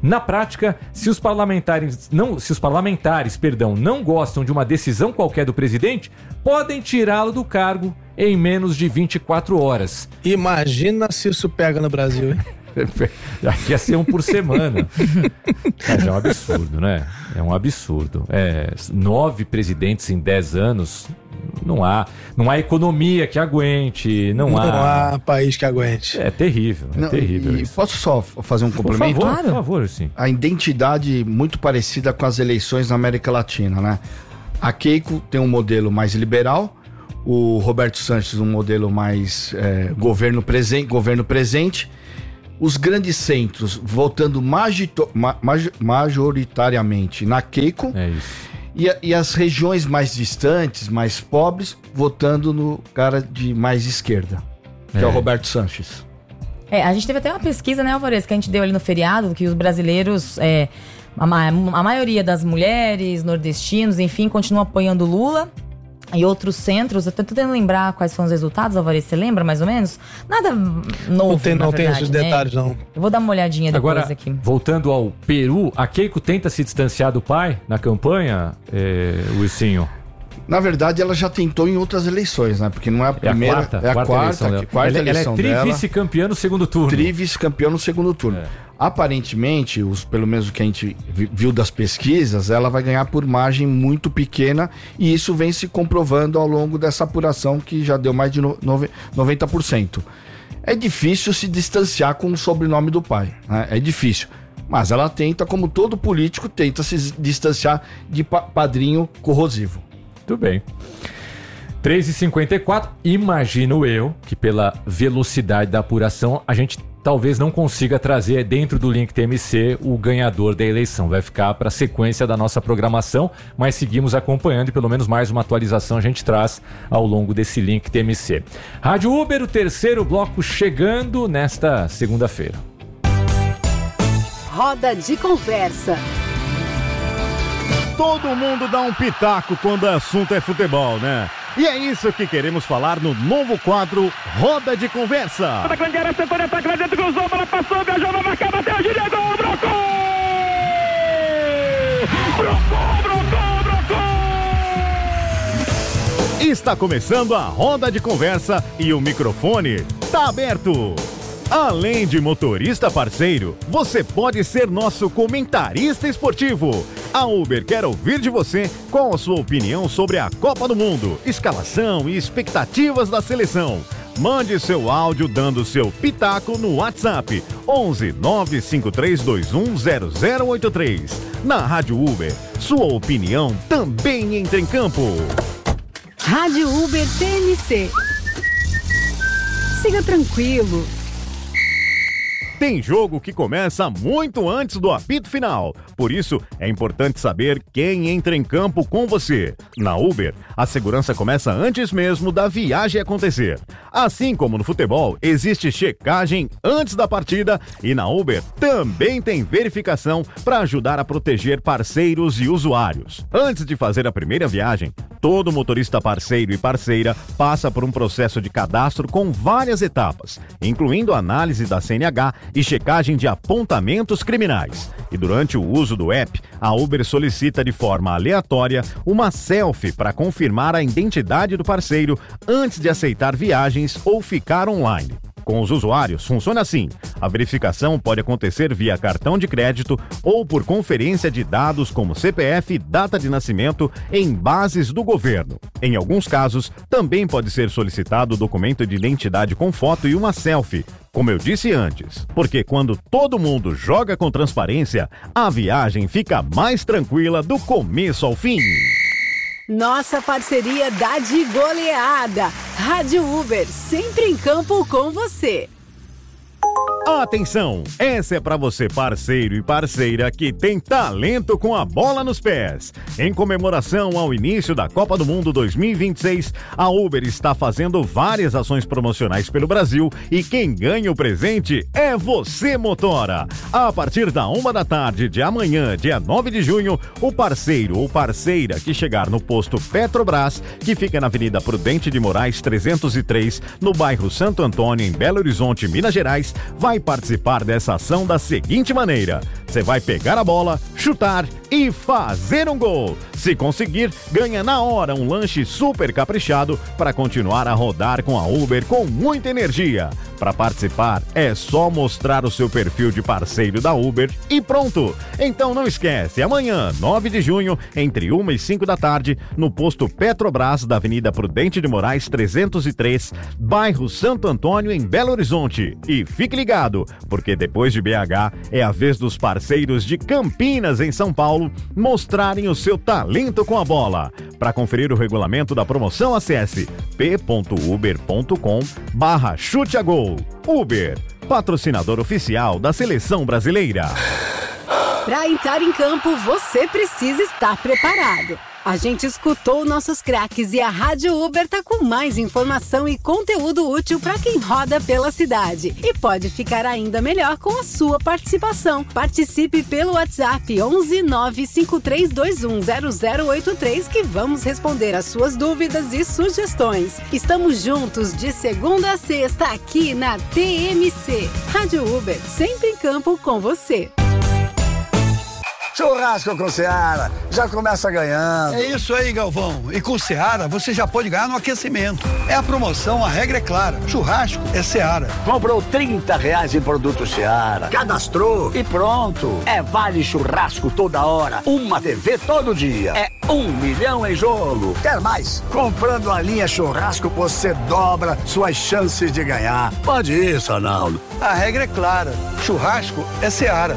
Na prática, se os parlamentares não, se os parlamentares, perdão, não gostam de uma decisão qualquer do presidente, podem tirá-lo do cargo em menos de vinte e quatro horas. Imagina se isso pega no Brasil, hein? Aqui ia ser um por semana. Mas é um absurdo, né? É um absurdo. É, nove presidentes em dez anos, não há, não há economia que aguente, não, não há... Não há país que aguente. É terrível, é não, terrível. E posso só fazer um complemento? Por favor, por favor, sim. A identidade muito parecida com as eleições na América Latina, né? A Keiko tem um modelo mais liberal, o Roberto Sanches um modelo mais é, governo presente, governo presente. Os grandes centros votando magito, ma, maj, majoritariamente na Keiko. É isso. E, e as regiões mais distantes, mais pobres, votando no cara de mais esquerda, que é, é o Roberto Sanches. É, a gente teve até uma pesquisa, né, Alvarez, que a gente deu ali no feriado, que os brasileiros, é, a, a maioria das mulheres, nordestinos, enfim, continuam apoiando Lula. E outros centros, eu tô tentando lembrar quais foram os resultados, Alvarez, você lembra mais ou menos? Nada novo, Não tem, não verdade, tem esses né? detalhes, não. Eu vou dar uma olhadinha depois Agora, aqui. voltando ao Peru, a Keiko tenta se distanciar do pai na campanha, é, Wilsinho? Na verdade, ela já tentou em outras eleições, né? Porque não é a primeira, é a quarta, é a quarta, quarta, eleição, que, quarta ela, eleição ela é dela. tri-vice-campeã no segundo turno. Tri-vice-campeã no segundo turno. É. Aparentemente, os, pelo menos o que a gente viu das pesquisas, ela vai ganhar por margem muito pequena e isso vem se comprovando ao longo dessa apuração que já deu mais de noventa por cento. É difícil se distanciar com o sobrenome do pai, né? É difícil. Mas ela tenta, como todo político, tenta se distanciar de pa- padrinho corrosivo. Muito bem. três e cinquenta e quatro, imagino eu que pela velocidade da apuração a gente talvez não consiga trazer dentro do link T M C o ganhador da eleição. Vai ficar para a sequência da nossa programação, mas seguimos acompanhando e pelo menos mais uma atualização a gente traz ao longo desse link T M C. Rádio Uber, o terceiro bloco chegando nesta segunda-feira. Roda de conversa. Todo mundo dá um pitaco quando o assunto é futebol, né? E é isso que queremos falar no novo quadro Roda de Conversa. Da grande área, setor de ataque, vai dentro, cruzou, bola passou, viajou, vai marcar, bateu, gira, gol, brocou! Brocou, brocou, brocou! Está começando a Roda de Conversa e o microfone tá aberto. Além de motorista parceiro, você pode ser nosso comentarista esportivo. A Uber quer ouvir de você qual a sua opinião sobre a Copa do Mundo, escalação e expectativas da seleção. Mande seu áudio dando seu pitaco no WhatsApp onze nove cinco três dois um zero zero oito três. Na Rádio Uber, sua opinião também entra em campo. Rádio Uber T M C. Siga tranquilo. Tem jogo que começa muito antes do apito final. Por isso, é importante saber quem entra em campo com você. Na Uber, a segurança começa antes mesmo da viagem acontecer. Assim como no futebol, existe checagem antes da partida e na Uber também tem verificação para ajudar a proteger parceiros e usuários. Antes de fazer a primeira viagem, todo motorista parceiro e parceira passa por um processo de cadastro com várias etapas, incluindo a análise da C N H e checagem de apontamentos criminais. E durante o uso do app, a Uber solicita de forma aleatória uma selfie para confirmar a identidade do parceiro antes de aceitar viagens ou ficar online. Com os usuários, funciona assim. A verificação pode acontecer via cartão de crédito ou por conferência de dados como C P F e data de nascimento em bases do governo. Em alguns casos, também pode ser solicitado o documento de identidade com foto e uma selfie, como eu disse antes, porque quando todo mundo joga com transparência, a viagem fica mais tranquila do começo ao fim. Nossa parceria dá de goleada. Rádio Uber, sempre em campo com você. Atenção, essa é para você parceiro e parceira que tem talento com a bola nos pés. Em comemoração ao início da Copa do Mundo dois mil e vinte e seis, a Uber está fazendo várias ações promocionais pelo Brasil e quem ganha o presente é você, motora. A partir da uma da tarde de amanhã, dia nove de junho, o parceiro ou parceira que chegar no posto Petrobras, que fica na Avenida Prudente de Moraes trezentos e três, no bairro Santo Antônio, em Belo Horizonte, Minas Gerais, vai participar dessa ação da seguinte maneira: Você vai pegar a bola, chutar e fazer um gol. Se conseguir, ganha na hora um lanche super caprichado para continuar a rodar com a Uber com muita energia. Para participar, é só mostrar o seu perfil de parceiro da Uber e pronto! Então não esquece, amanhã, nove de junho, entre uma e cinco da tarde, no posto Petrobras da Avenida Prudente de Moraes trezentos e três, bairro Santo Antônio, em Belo Horizonte. E fique ligado, porque depois de B H, é a vez dos parceiros de Campinas, em São Paulo, mostrarem o seu talento com a bola. Para conferir o regulamento da promoção, acesse p.uber.com barra chute a gol. Uber, patrocinador oficial da Seleção Brasileira. Para entrar em campo, você precisa estar preparado. A gente escutou nossos craques e a Rádio Uber tá com mais informação e conteúdo útil para quem roda pela cidade. E pode ficar ainda melhor com a sua participação. Participe pelo WhatsApp onze nove cinco três dois um zero zero oito três que vamos responder as suas dúvidas e sugestões. Estamos juntos de segunda a sexta aqui na T M C. Rádio Uber, sempre em campo com você. Churrasco com Seara, já começa ganhando. É isso aí, Galvão. E com Seara, você já pode ganhar no aquecimento. É a promoção, a regra é clara. Churrasco é Seara. Comprou trinta reais em produto Seara, cadastrou e pronto. É vale churrasco toda hora, uma T V todo dia. É um milhão em jogo. Quer mais? Comprando a linha churrasco, você dobra suas chances de ganhar. Pode ir, Sonaldo. A regra é clara. Churrasco é Seara.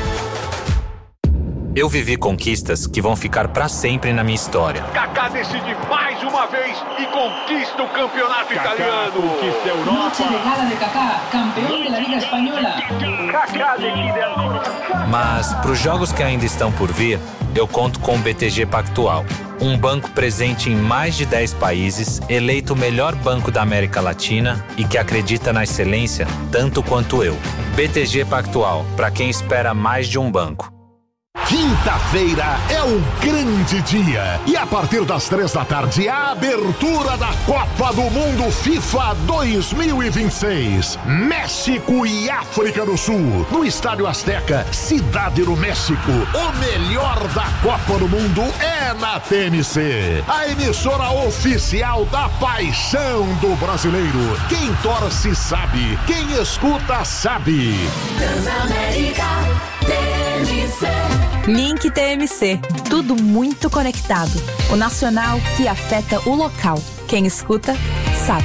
Eu vivi conquistas que vão ficar pra sempre na minha história. Kaká decide mais uma vez e conquista o campeonato Kaká italiano. Conquista a Europa. Noche de gala de Kaká, campeão da Liga Espanhola. Kaká decide a... Mas pros jogos que ainda estão por vir, eu conto com o B T G Pactual. Um banco presente em mais de dez países, eleito o melhor banco da América Latina e que acredita na excelência tanto quanto eu. B T G Pactual, pra quem espera mais de um banco. Quinta-feira é um grande dia e a partir das três da tarde a abertura da Copa do Mundo FIFA dois mil e vinte e seis. México e África do Sul, no Estádio Azteca, Cidade do México. O melhor da Copa do Mundo é na T M C, a emissora oficial da paixão do brasileiro. Quem torce sabe, quem escuta sabe. Transamérica T M C. Link T M C. Tudo muito conectado. O nacional que afeta o local. Quem escuta, sabe.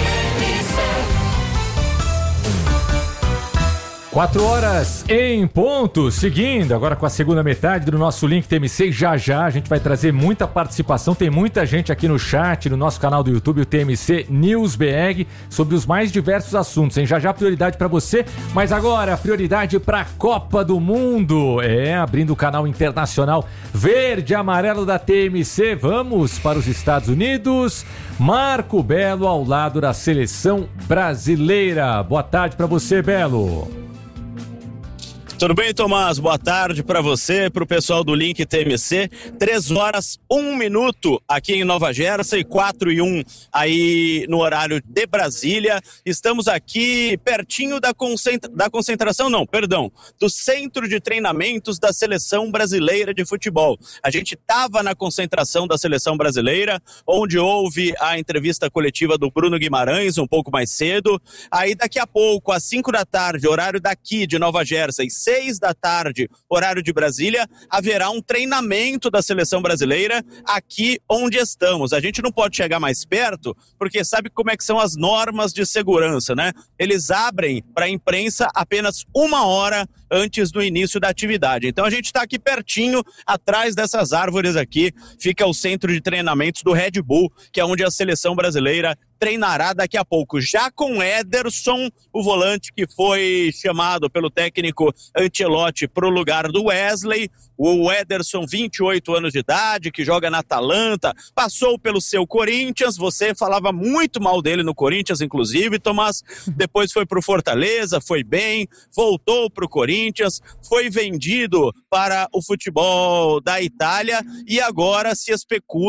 Quatro horas em ponto, seguindo agora com a segunda metade do nosso Link T M C. Já já a gente vai trazer muita participação, tem muita gente aqui no chat, no nosso canal do YouTube, o T M C News B R, sobre os mais diversos assuntos, hein? Já já prioridade para você, mas agora prioridade para a Copa do Mundo. É, abrindo o canal internacional verde e amarelo da T M C, vamos para os Estados Unidos. Marco Belo ao lado da seleção brasileira. Boa tarde para você, Belo. Tudo bem, Tomás? Boa tarde para você, para o pessoal do Link T M C. Três horas, um minuto aqui em Nova Jersey, quatro e um aí no horário de Brasília. Estamos aqui pertinho da, concentra... da concentração, não, perdão, do Centro de Treinamentos da Seleção Brasileira de Futebol. A gente estava na concentração da Seleção Brasileira, onde houve a entrevista coletiva do Bruno Guimarães um pouco mais cedo. Aí daqui a pouco, às cinco da tarde, horário daqui de Nova Jersey, seis da tarde, horário de Brasília, haverá um treinamento da seleção brasileira aqui onde estamos. A gente não pode chegar mais perto, porque sabe como é que são as normas de segurança, né? Eles abrem para a imprensa apenas uma hora antes do início da atividade. Então a gente está aqui pertinho, atrás dessas árvores aqui, fica o centro de treinamentos do Red Bull, que é onde a seleção brasileira treinará daqui a pouco, já com Ederson, o volante que foi chamado pelo técnico Ancelotti para o lugar do Wesley. O Ederson, vinte e oito anos de idade, que joga na Atalanta, passou pelo seu Corinthians, você falava muito mal dele no Corinthians, inclusive, Tomás, depois foi para o Fortaleza, foi bem, voltou para o Corinthians, foi vendido para o futebol da Itália e agora se especula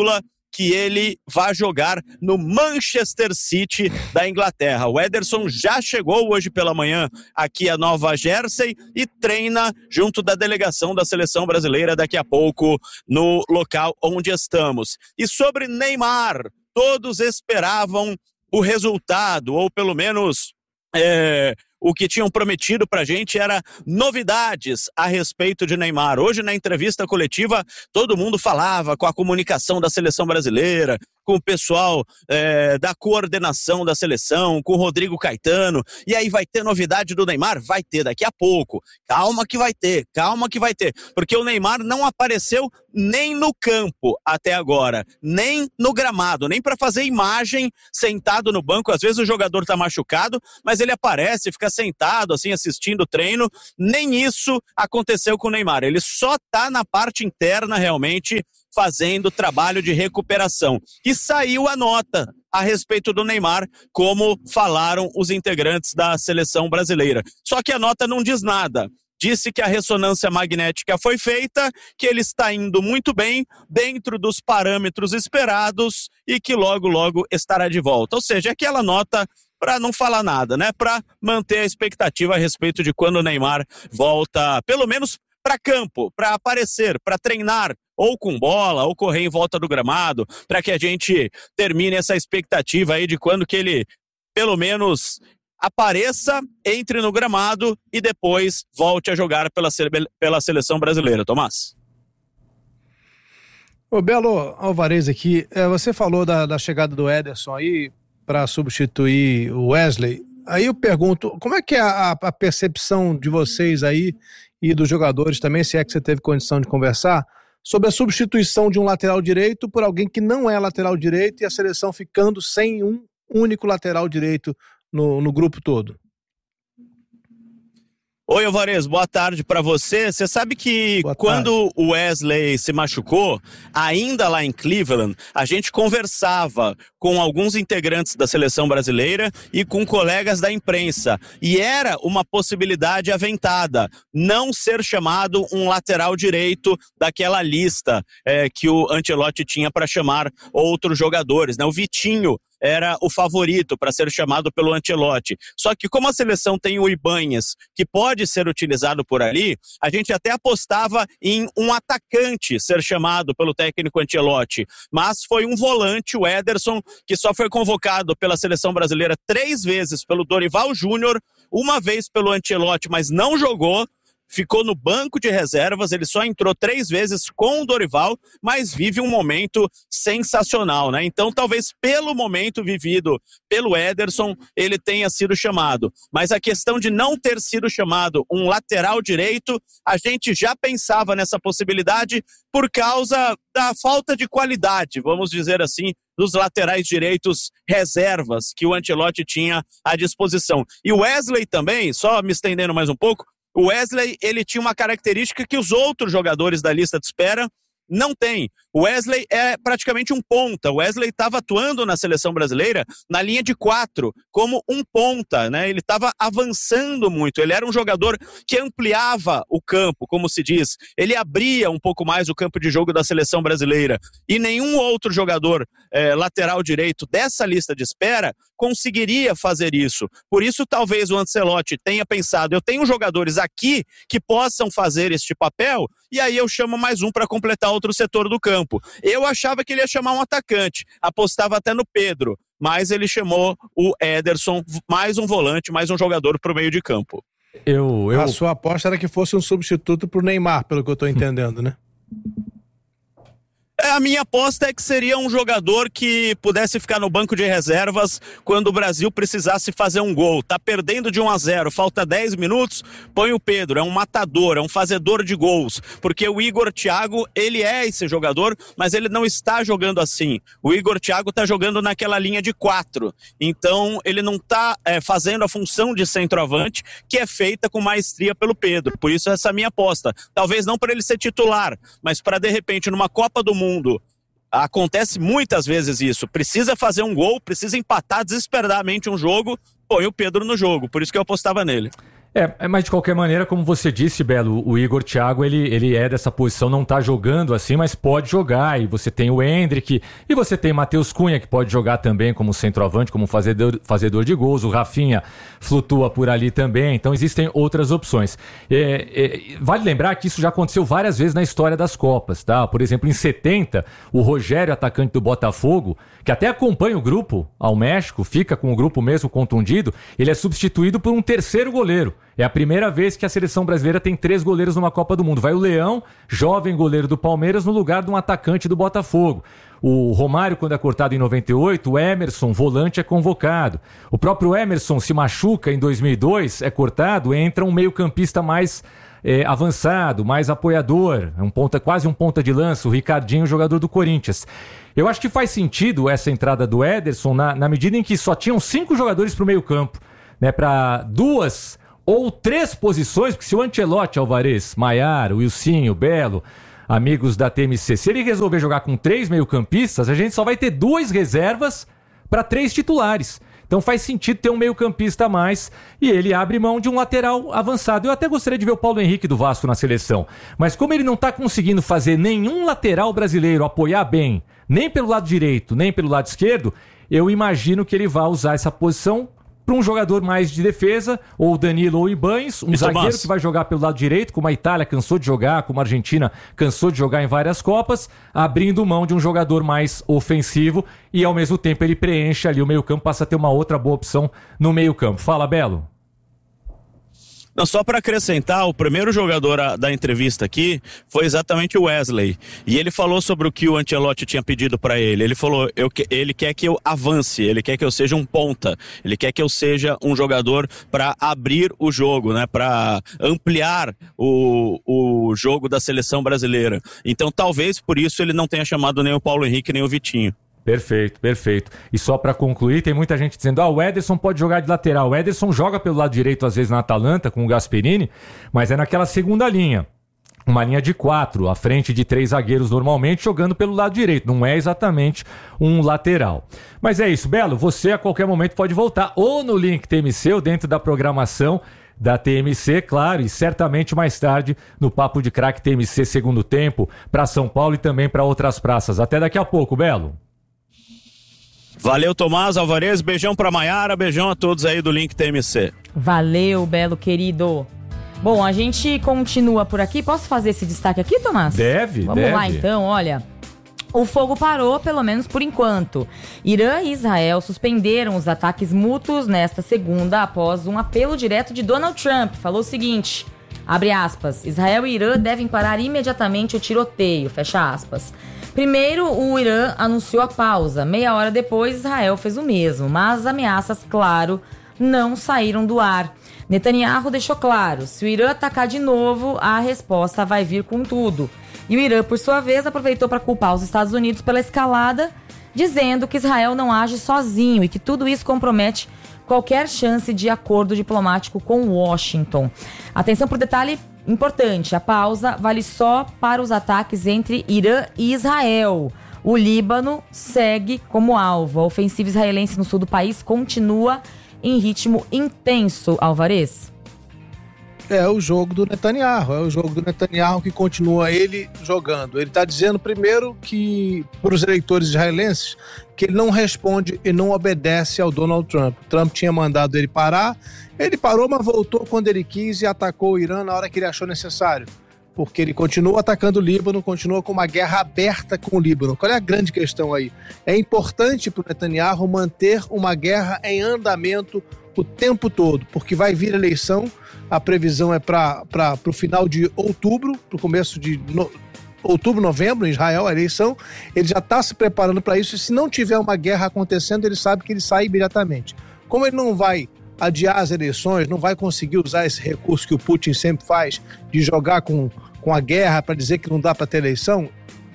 que ele vai jogar no Manchester City da Inglaterra. O Ederson já chegou hoje pela manhã aqui a Nova Jersey e treina junto da delegação da seleção brasileira daqui a pouco no local onde estamos. E sobre Neymar, todos esperavam o resultado, ou pelo menos é, o que tinham prometido pra gente era novidades a respeito de Neymar. Hoje, na entrevista coletiva, todo mundo falava com a comunicação da seleção brasileira, com o pessoal é, da coordenação da seleção, com o Rodrigo Caetano, e aí vai ter novidade do Neymar? Vai ter daqui a pouco. Calma que vai ter, calma que vai ter, porque o Neymar não apareceu nem no campo até agora, nem no gramado, nem para fazer imagem sentado no banco. Às vezes o jogador tá machucado, mas ele aparece, fica sentado assim assistindo o treino. Nem isso aconteceu com o Neymar, ele só tá na parte interna realmente fazendo trabalho de recuperação. E saiu a nota a respeito do Neymar, como falaram os integrantes da seleção brasileira. Só que a nota não diz nada. Disse que a ressonância magnética foi feita, que ele está indo muito bem, dentro dos parâmetros esperados e que logo, logo estará de volta. Ou seja, aquela nota para não falar nada, né? Para manter a expectativa a respeito de quando o Neymar volta, pelo menos para campo, para aparecer, para treinar, ou com bola, ou correr em volta do gramado, para que a gente termine essa expectativa aí de quando que ele, pelo menos, apareça, entre no gramado e depois volte a jogar pela, pela seleção brasileira. Tomás? Ô Belo Alvarez aqui, você falou da, da chegada do Ederson aí para substituir o Wesley. Aí eu pergunto, como é que é a, a percepção de vocês aí e dos jogadores também, se é que você teve condição de conversar, sobre a substituição de um lateral direito por alguém que não é lateral direito e a seleção ficando sem um único lateral direito no, no grupo todo? Oi, Alvarez, boa tarde pra você. Você sabe que quando o Wesley se machucou, ainda lá em Cleveland, a gente conversava com alguns integrantes da seleção brasileira e com colegas da imprensa. E era uma possibilidade aventada, não ser chamado um lateral direito daquela lista é, que o Ancelotti tinha para chamar outros jogadores, né? O Vitinho era o favorito para ser chamado pelo Ancelotti. Só que como a seleção tem o Ibanez, que pode ser utilizado por ali, a gente até apostava em um atacante ser chamado pelo técnico Ancelotti. Mas foi um volante, o Ederson, que só foi convocado pela seleção brasileira três vezes pelo Dorival Júnior, uma vez pelo Ancelotti, mas não jogou. Ficou no banco de reservas, ele só entrou três vezes com o Dorival, mas vive um momento sensacional, né? Então, talvez pelo momento vivido pelo Ederson, ele tenha sido chamado. Mas a questão de não ter sido chamado um lateral direito, a gente já pensava nessa possibilidade por causa da falta de qualidade, vamos dizer assim, dos laterais direitos reservas que o Ancelotti tinha à disposição. E o Wesley também, só me estendendo mais um pouco, o Wesley, ele tinha uma característica que os outros jogadores da lista de espera não têm. O Wesley é praticamente um ponta. O Wesley estava atuando na seleção brasileira na linha de quatro, como um ponta, né? Ele estava avançando muito. Ele era um jogador que ampliava o campo, como se diz. Ele abria um pouco mais o campo de jogo da seleção brasileira. E nenhum outro jogador eh, lateral direito dessa lista de espera conseguiria fazer isso. Por isso, talvez o Ancelotti tenha pensado, eu tenho jogadores aqui que possam fazer este papel, e aí eu chamo mais um para completar outro setor do campo. Eu achava que ele ia chamar um atacante, apostava até no Pedro, mas ele chamou o Ederson, mais um volante, mais um jogador para o meio de campo. Eu, eu... A sua aposta era que fosse um substituto para o Neymar, pelo que eu estou entendendo, né? A minha aposta é que seria um jogador que pudesse ficar no banco de reservas quando o Brasil precisasse fazer um gol. Tá perdendo de um a zero, falta dez minutos, põe o Pedro, é um matador, é um fazedor de gols, porque o Igor Thiago, ele é esse jogador, mas ele não está jogando assim. O Igor Thiago tá jogando naquela linha de quatro, então ele não tá é, fazendo a função de centroavante que é feita com maestria pelo Pedro, por isso essa é a minha aposta. Talvez não para ele ser titular, mas para de repente numa Copa do Mundo, acontece muitas vezes isso, precisa fazer um gol, precisa empatar desesperadamente um jogo, põe o Pedro no jogo, por isso que eu apostava nele. É, mas de qualquer maneira, como você disse, Belo, o Igor Thiago, ele, ele é dessa posição, não tá jogando assim, mas pode jogar, e você tem o Endrick, e você tem Matheus Cunha, que pode jogar também como centroavante, como fazedor, fazedor de gols, o Rafinha flutua por ali também, então existem outras opções. É, é, vale lembrar que isso já aconteceu várias vezes na história das Copas, tá? Por exemplo, em setenta, o Rogério, atacante do Botafogo, que até acompanha o grupo ao México, fica com o grupo mesmo contundido, ele é substituído por um terceiro goleiro. É a primeira vez que a seleção brasileira tem três goleiros numa Copa do Mundo. Vai o Leão, jovem goleiro do Palmeiras, no lugar de um atacante do Botafogo. O Romário, quando é cortado em noventa e oito, o Emerson, volante, é convocado. O próprio Emerson se machuca em dois mil e dois, é cortado, entra um meio-campista mais é, avançado, mais apoiador, um ponta, quase um ponta de lança, o Ricardinho, jogador do Corinthians. Eu acho que faz sentido essa entrada do Ederson na, na medida em que só tinham cinco jogadores para o meio-campo, né, para duas ou três posições, porque se o Ancelotti, Alvarez, Maiar, o Wilsinho, Belo, amigos da T M C, se ele resolver jogar com três meio-campistas, a gente só vai ter duas reservas para três titulares. Então faz sentido ter um meio-campista a mais e ele abre mão de um lateral avançado. Eu até gostaria de ver o Paulo Henrique do Vasco na seleção, mas como ele não está conseguindo fazer nenhum lateral brasileiro apoiar bem, nem pelo lado direito, nem pelo lado esquerdo, eu imagino que ele vai usar essa posição para um jogador mais de defesa, ou Danilo ou Ibañez, um e zagueiro Tomás, que vai jogar pelo lado direito, como a Itália cansou de jogar, como a Argentina cansou de jogar em várias Copas, abrindo mão de um jogador mais ofensivo e ao mesmo tempo ele preenche ali o meio-campo, passa a ter uma outra boa opção no meio-campo. Fala, Belo. Não, só para acrescentar, o primeiro jogador a, da entrevista aqui foi exatamente o Wesley. E ele falou sobre o que o Ancelotti tinha pedido para ele. Ele falou, eu, ele quer que eu avance, ele quer que eu seja um ponta, ele quer que eu seja um jogador para abrir o jogo, né? Para ampliar o, o jogo da seleção brasileira. Então talvez por isso ele não tenha chamado nem o Paulo Henrique nem o Vitinho. Perfeito, perfeito. E só pra concluir, tem muita gente dizendo, ah, o Ederson pode jogar de lateral. O Ederson joga pelo lado direito, às vezes, na Atalanta, com o Gasperini, mas é naquela segunda linha. Uma linha de quatro, à frente de três zagueiros normalmente, jogando pelo lado direito. Não é exatamente um lateral. Mas é isso, Belo, você a qualquer momento pode voltar ou no Link T M C ou dentro da programação da T M C, claro, e certamente mais tarde no Papo de Craque T M C segundo tempo, para São Paulo e também para outras praças. Até daqui a pouco, Belo. Valeu, Tomás, Alvarez, beijão pra Maiara, beijão a todos aí do Link T M C. Valeu, Belo querido. Bom, a gente continua por aqui. Posso fazer esse destaque aqui, Tomás? Deve, Vamos deve. lá então, olha. O fogo parou, pelo menos por enquanto. Irã e Israel suspenderam os ataques mútuos nesta segunda após um apelo direto de Donald Trump. Falou o seguinte, abre aspas, Israel e Irã devem parar imediatamente o tiroteio, fecha aspas. Primeiro, o Irã anunciou a pausa. Meia hora depois, Israel fez o mesmo. Mas as ameaças, claro, não saíram do ar. Netanyahu deixou claro, se o Irã atacar de novo, a resposta vai vir com tudo. E o Irã, por sua vez, aproveitou para culpar os Estados Unidos pela escalada, dizendo que Israel não age sozinho e que tudo isso compromete qualquer chance de acordo diplomático com Washington. Atenção para o detalhe importante, a pausa vale só para os ataques entre Irã e Israel. O Líbano segue como alvo. A ofensiva israelense no sul do país continua em ritmo intenso, Alvarez. É o jogo do Netanyahu, é o jogo do Netanyahu que continua ele jogando. Ele está dizendo primeiro que, para os eleitores israelenses, que ele não responde e não obedece ao Donald Trump. Trump tinha mandado ele parar, ele parou, mas voltou quando ele quis e atacou o Irã na hora que ele achou necessário. Porque ele continua atacando o Líbano, continua com uma guerra aberta com o Líbano. Qual é a grande questão aí? É importante para o Netanyahu manter uma guerra em andamento o tempo todo, porque vai vir eleição, a previsão é para o final de outubro, para o começo de no, outubro, novembro, em Israel, a eleição, ele já está se preparando para isso, e se não tiver uma guerra acontecendo, ele sabe que ele sai imediatamente. Como ele não vai adiar as eleições, não vai conseguir usar esse recurso que o Putin sempre faz, de jogar com, com a guerra para dizer que não dá para ter eleição,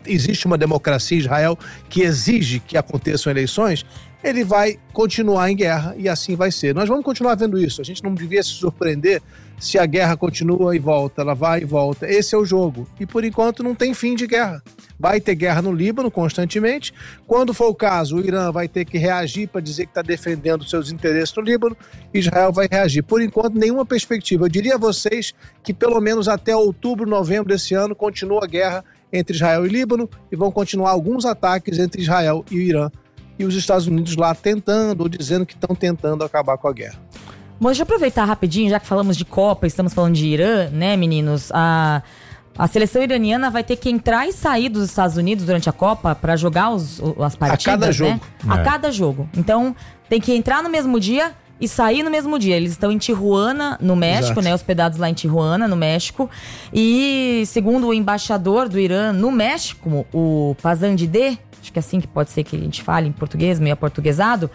existe uma democracia em Israel que exige que aconteçam eleições, ele vai continuar em guerra e assim vai ser. Nós vamos continuar vendo isso. A gente não devia se surpreender se a guerra continua e volta, ela vai e volta. Esse é o jogo. E por enquanto não tem fim de guerra. Vai ter guerra no Líbano constantemente. Quando for o caso, o Irã vai ter que reagir para dizer que está defendendo seus interesses no Líbano. Israel vai reagir. Por enquanto, nenhuma perspectiva. Eu diria a vocês que pelo menos até outubro, novembro desse ano, continua a guerra entre Israel e Líbano e vão continuar alguns ataques entre Israel e o Irã. E os Estados Unidos lá tentando ou dizendo que estão tentando acabar com a guerra. Bom, deixa eu aproveitar rapidinho, já que falamos de Copa, estamos falando de Irã, né, meninos? A, a seleção iraniana vai ter que entrar e sair dos Estados Unidos durante a Copa para jogar os, as partidas, a cada jogo. Né? É. A cada jogo. Então, tem que entrar no mesmo dia e sair no mesmo dia. Eles estão em Tijuana, no México, Exato. né? Hospedados lá em Tijuana, no México. E, segundo o embaixador do Irã no México, o Pazandideh, acho que é assim que pode ser que a gente fale em português, meio aportuguesado.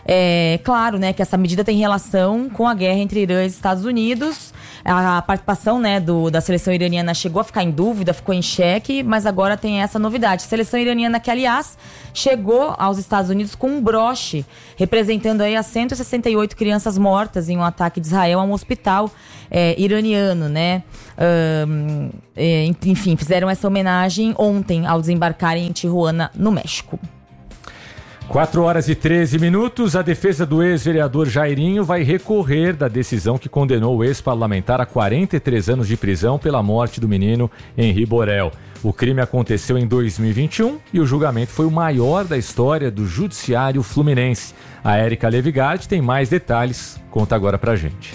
É claro, né, que essa medida tem relação com a guerra entre Irã e Estados Unidos. A participação, né, do, da seleção iraniana chegou a ficar em dúvida, ficou em xeque, mas agora tem essa novidade. A seleção iraniana que, aliás, chegou aos Estados Unidos com um broche, representando aí as cento e sessenta e oito crianças mortas em um ataque de Israel a um hospital é, iraniano, né? Um, é, enfim, fizeram essa homenagem ontem ao desembarcarem em Tijuana, no México. quatro horas e treze minutos, a defesa do ex-vereador Jairinho vai recorrer da decisão que condenou o ex-parlamentar a quarenta e três anos de prisão pela morte do menino Henri Borel. O crime aconteceu em dois mil e vinte e um e o julgamento foi o maior da história do judiciário fluminense. A Érica Levigatti tem mais detalhes, conta agora pra gente.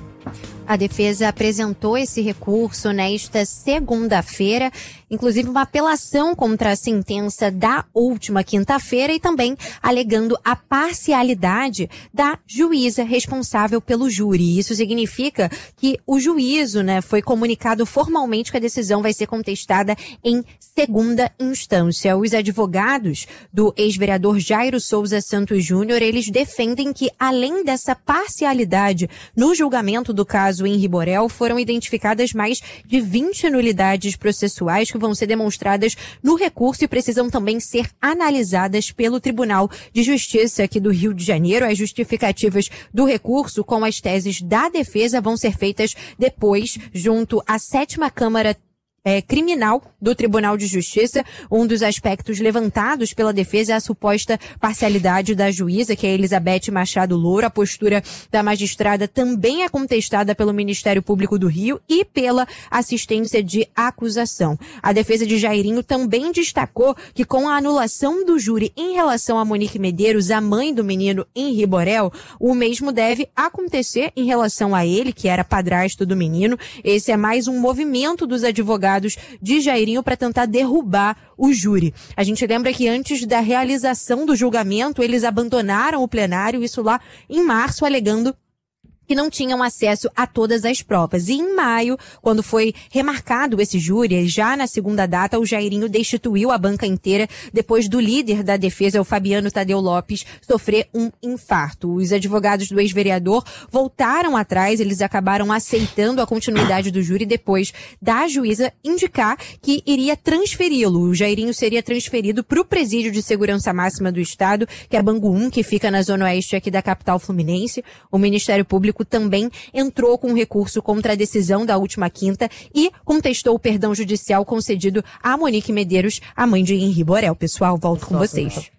A defesa apresentou esse recurso nesta segunda-feira, inclusive uma apelação contra a sentença da última quinta-feira e também alegando a parcialidade da juíza responsável pelo júri. Isso significa que o juízo, né, foi comunicado formalmente que a decisão vai ser contestada em segunda instância. Os advogados do ex-vereador Jairo Souza Santos Júnior, eles defendem que, além dessa parcialidade no julgamento do caso Henri Borel, foram identificadas mais de vinte nulidades processuais que vão ser demonstradas no recurso e precisam também ser analisadas pelo Tribunal de Justiça aqui do Rio de Janeiro. As justificativas do recurso com as teses da defesa vão ser feitas depois junto à sétima Câmara É, criminal do Tribunal de Justiça. Um dos aspectos levantados pela defesa é a suposta parcialidade da juíza, que é Elizabeth Machado Louro. A postura da magistrada também é contestada pelo Ministério Público do Rio e pela assistência de acusação. A defesa de Jairinho também destacou que, com a anulação do júri em relação a Monique Medeiros, a mãe do menino Henri Borel, o mesmo deve acontecer em relação a ele, que era padrasto do menino. Esse é mais um movimento dos advogados de Jairinho para tentar derrubar o júri. A gente lembra que antes da realização do julgamento, eles abandonaram o plenário, isso lá em março, alegando que não tinham acesso a todas as provas. E em maio, quando foi remarcado esse júri, já na segunda data, o Jairinho destituiu a banca inteira depois do líder da defesa, o Fabiano Tadeu Lopes, sofrer um infarto. Os advogados do ex-vereador voltaram atrás, eles acabaram aceitando a continuidade do júri depois da juíza indicar que iria transferi-lo. O Jairinho seria transferido para o presídio de segurança máxima do estado, que é Bangu um, que fica na zona oeste aqui da capital fluminense. O Ministério Público também entrou com um recurso contra a decisão da última quinta e contestou o perdão judicial concedido a Monique Medeiros, a mãe de Henri Borel. Pessoal, volto com vocês.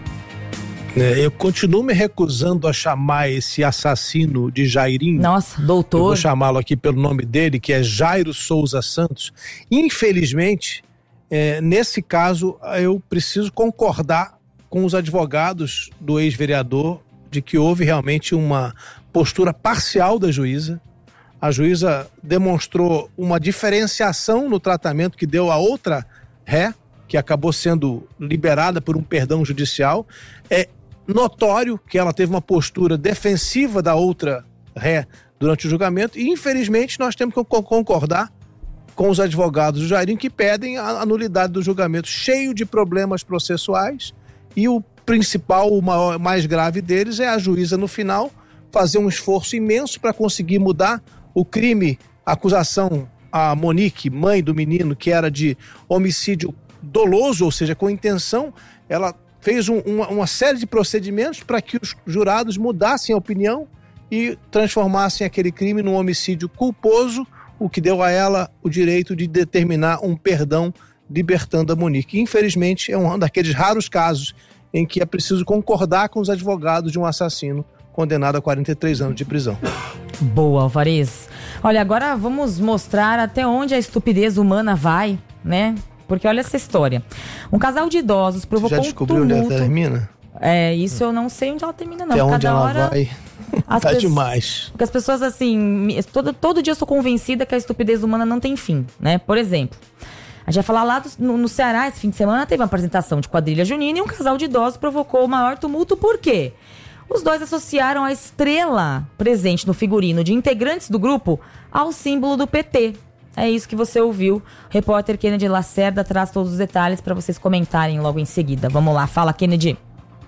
É, eu continuo me recusando a chamar esse assassino de Jairinho. Nossa, doutor. Eu vou chamá-lo aqui pelo nome dele, que é Jairo Souza Santos. Infelizmente, é, nesse caso, eu preciso concordar com os advogados do ex-vereador de que houve realmente uma postura parcial da juíza. A juíza demonstrou uma diferenciação no tratamento que deu a outra ré, que acabou sendo liberada por um perdão judicial. É notório que ela teve uma postura defensiva da outra ré durante o julgamento e, infelizmente, nós temos que concordar com os advogados do Jairinho que pedem a nulidade do julgamento, cheio de problemas processuais, e o principal, o maior, mais grave deles é a juíza no final fazer um esforço imenso para conseguir mudar o crime, a acusação a Monique, mãe do menino, que era de homicídio doloso, ou seja, com intenção, ela fez um, uma, uma série de procedimentos para que os jurados mudassem a opinião e transformassem aquele crime num homicídio culposo, o que deu a ela o direito de determinar um perdão libertando a Monique. Infelizmente, é um daqueles raros casos em que é preciso concordar com os advogados de um assassino condenado a quarenta e três anos de prisão. Boa, Alvarez. Olha, agora vamos mostrar até onde a estupidez humana vai, né? Porque olha essa história. Um casal de idosos provocou um tumulto... Já descobriu onde ela termina? É, isso eu não sei onde ela termina, não. Até onde Cada ela hora... vai... As tá pessoas, demais. Porque as pessoas, assim, todo, todo dia eu sou convencida que a estupidez humana não tem fim, né? Por exemplo, a gente vai falar lá do, no, no Ceará, esse fim de semana, teve uma apresentação de quadrilha junina e um casal de idosos provocou o maior tumulto. Por quê? Os dois associaram a estrela presente no figurino de integrantes do grupo ao símbolo do P T. É isso que você ouviu. O repórter Kennedy Lacerda traz todos os detalhes para vocês comentarem logo em seguida. Vamos lá, fala, Kennedy.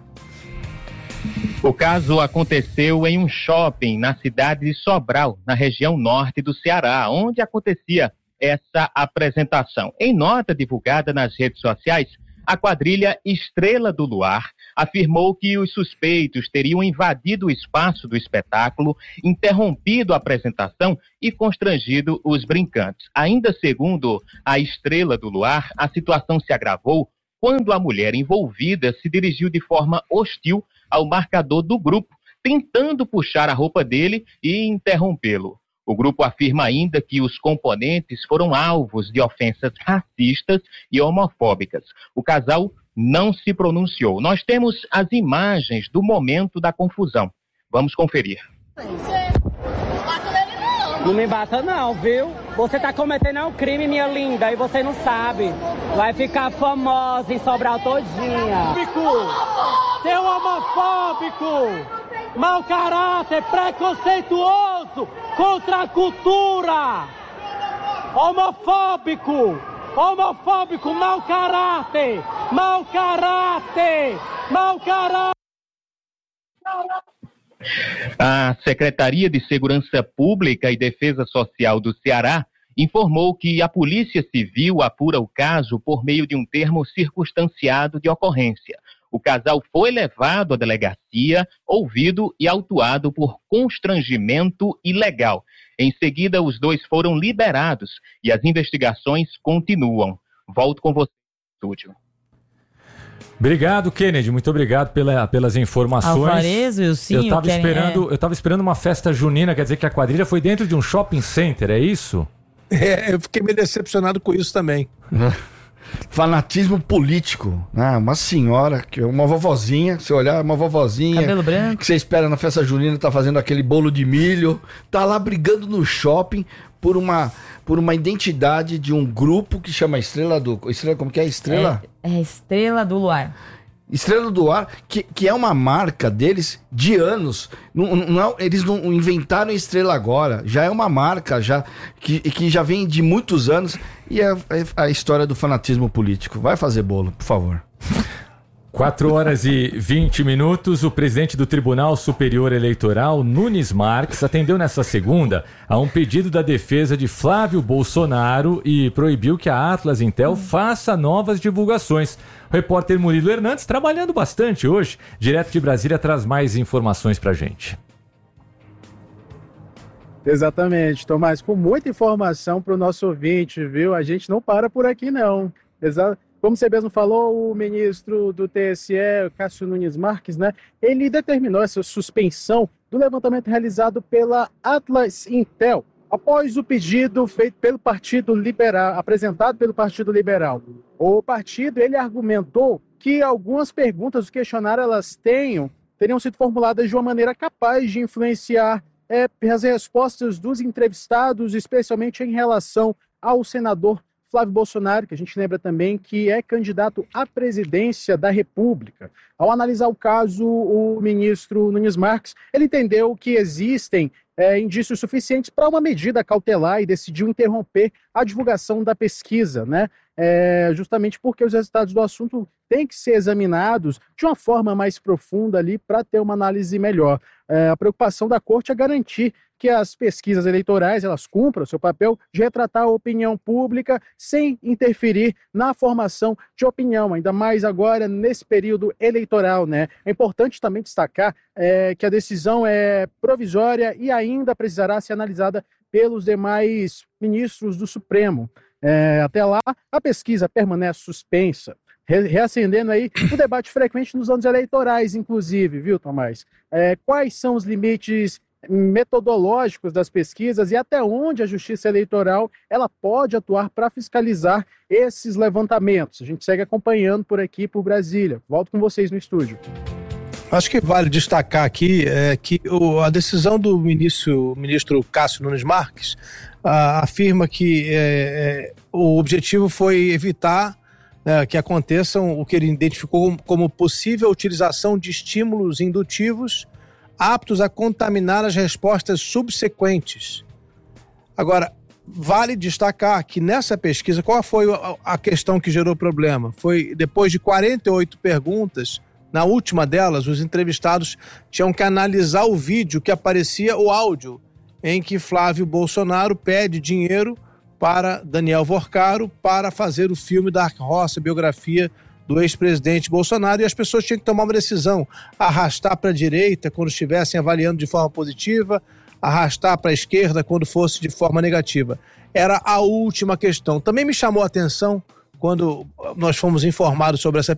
O caso aconteceu em um shopping na cidade de Sobral, na região norte do Ceará, onde acontecia essa apresentação. Em nota divulgada nas redes sociais, a quadrilha Estrela do Luar afirmou que os suspeitos teriam invadido o espaço do espetáculo, interrompido a apresentação e constrangido os brincantes. Ainda segundo a Estrela do Luar, a situação se agravou quando a mulher envolvida se dirigiu de forma hostil ao marcador do grupo, tentando puxar a roupa dele e interrompê-lo. O grupo afirma ainda que os componentes foram alvos de ofensas racistas e homofóbicas. O casal não se pronunciou. Nós temos as imagens do momento da confusão. Vamos conferir. Não me bata não, viu? Você tá cometendo um crime, minha linda, e você não sabe. Vai ficar famosa em Sobral todinha. Seu homofóbico! Mau caráter, preconceituoso contra a cultura! Homofóbico! Homofóbico, mau caráter! Mau caráter! Mau caráter! A Secretaria de Segurança Pública e Defesa Social do Ceará informou que a Polícia Civil apura o caso por meio de um termo circunstanciado de ocorrência. O casal foi levado à delegacia, ouvido e autuado por constrangimento ilegal. Em seguida, os dois foram liberados e as investigações continuam. Volto com você no estúdio. Obrigado, Kennedy. Muito obrigado pela, pelas informações. Alvarez, Wilson, eu tava esperando, é... eu tava esperando uma festa junina, quer dizer que a quadrilha foi dentro de um shopping center, é isso? É, eu fiquei meio decepcionado com isso também. Fanatismo político, né? Uma senhora, uma vovozinha, você olhar, uma vovozinha cabelo branco, que você espera na festa junina, tá fazendo aquele bolo de milho, tá lá brigando no shopping por uma, por uma identidade de um grupo que chama Estrela do... Estrela, como que é? Estrela? É, é Estrela do Luar. Estrela do Luar, que, que é uma marca deles de anos. Não, não, eles não inventaram Estrela agora. Já é uma marca já, que, que já vem de muitos anos. E é, é a história do fanatismo político. Vai fazer bolo, por favor. quatro horas e vinte minutos, o presidente do Tribunal Superior Eleitoral, Nunes Marques, atendeu nesta segunda a um pedido da defesa de Flávio Bolsonaro e proibiu que a Atlas Intel faça novas divulgações. O repórter Murilo Hernandes, trabalhando bastante hoje, direto de Brasília, traz mais informações pra gente. Exatamente, Tomás, com muita informação para o nosso ouvinte, viu? A gente não para por aqui, não. Exato. Como você mesmo falou, o ministro do T S E, Cássio Nunes Marques, né, ele determinou essa suspensão do levantamento realizado pela Atlas Intel, após o pedido feito pelo Partido Liberal, apresentado pelo Partido Liberal. O partido, ele argumentou que algumas perguntas do questionário, elas tenham, teriam sido formuladas de uma maneira capaz de influenciar é, as respostas dos entrevistados, especialmente em relação ao senador Flávio Bolsonaro, que a gente lembra também que é candidato à presidência da República. Ao analisar o caso, o ministro Nunes Marques, ele entendeu que existem é, indícios suficientes para uma medida cautelar e decidiu interromper a divulgação da pesquisa, né? é, justamente porque os resultados do assunto têm que ser examinados de uma forma mais profunda ali para ter uma análise melhor. É, a preocupação da Corte é garantir que as pesquisas eleitorais elas cumpram o seu papel de retratar a opinião pública sem interferir na formação de opinião, ainda mais agora nesse período eleitoral, né? É importante também destacar é, que a decisão é provisória e ainda precisará ser analisada pelos demais ministros do Supremo. É, até lá, a pesquisa permanece suspensa, reacendendo aí o debate frequente nos anos eleitorais, inclusive, viu, Tomás? É, quais são os limites metodológicos das pesquisas e até onde a Justiça Eleitoral ela pode atuar para fiscalizar esses levantamentos? A gente segue acompanhando por aqui, por Brasília. Volto com vocês no estúdio. Acho que vale destacar aqui é, que o, a decisão do ministro, ministro Cássio Nunes Marques a, afirma que é, é, o objetivo foi evitar é, que aconteçam o que ele identificou como possível utilização de estímulos indutivos aptos a contaminar as respostas subsequentes. Agora, vale destacar que nessa pesquisa, qual foi a questão que gerou problema? Foi depois de quarenta e oito perguntas, na última delas, os entrevistados tinham que analisar o vídeo que aparecia, o áudio, em que Flávio Bolsonaro pede dinheiro para Daniel Vorcaro para fazer o filme da Roça, biografia do ex-presidente Bolsonaro, e as pessoas tinham que tomar uma decisão, arrastar para a direita quando estivessem avaliando de forma positiva, arrastar para a esquerda quando fosse de forma negativa. Era a última questão. Também me chamou a atenção, quando nós fomos informados sobre essa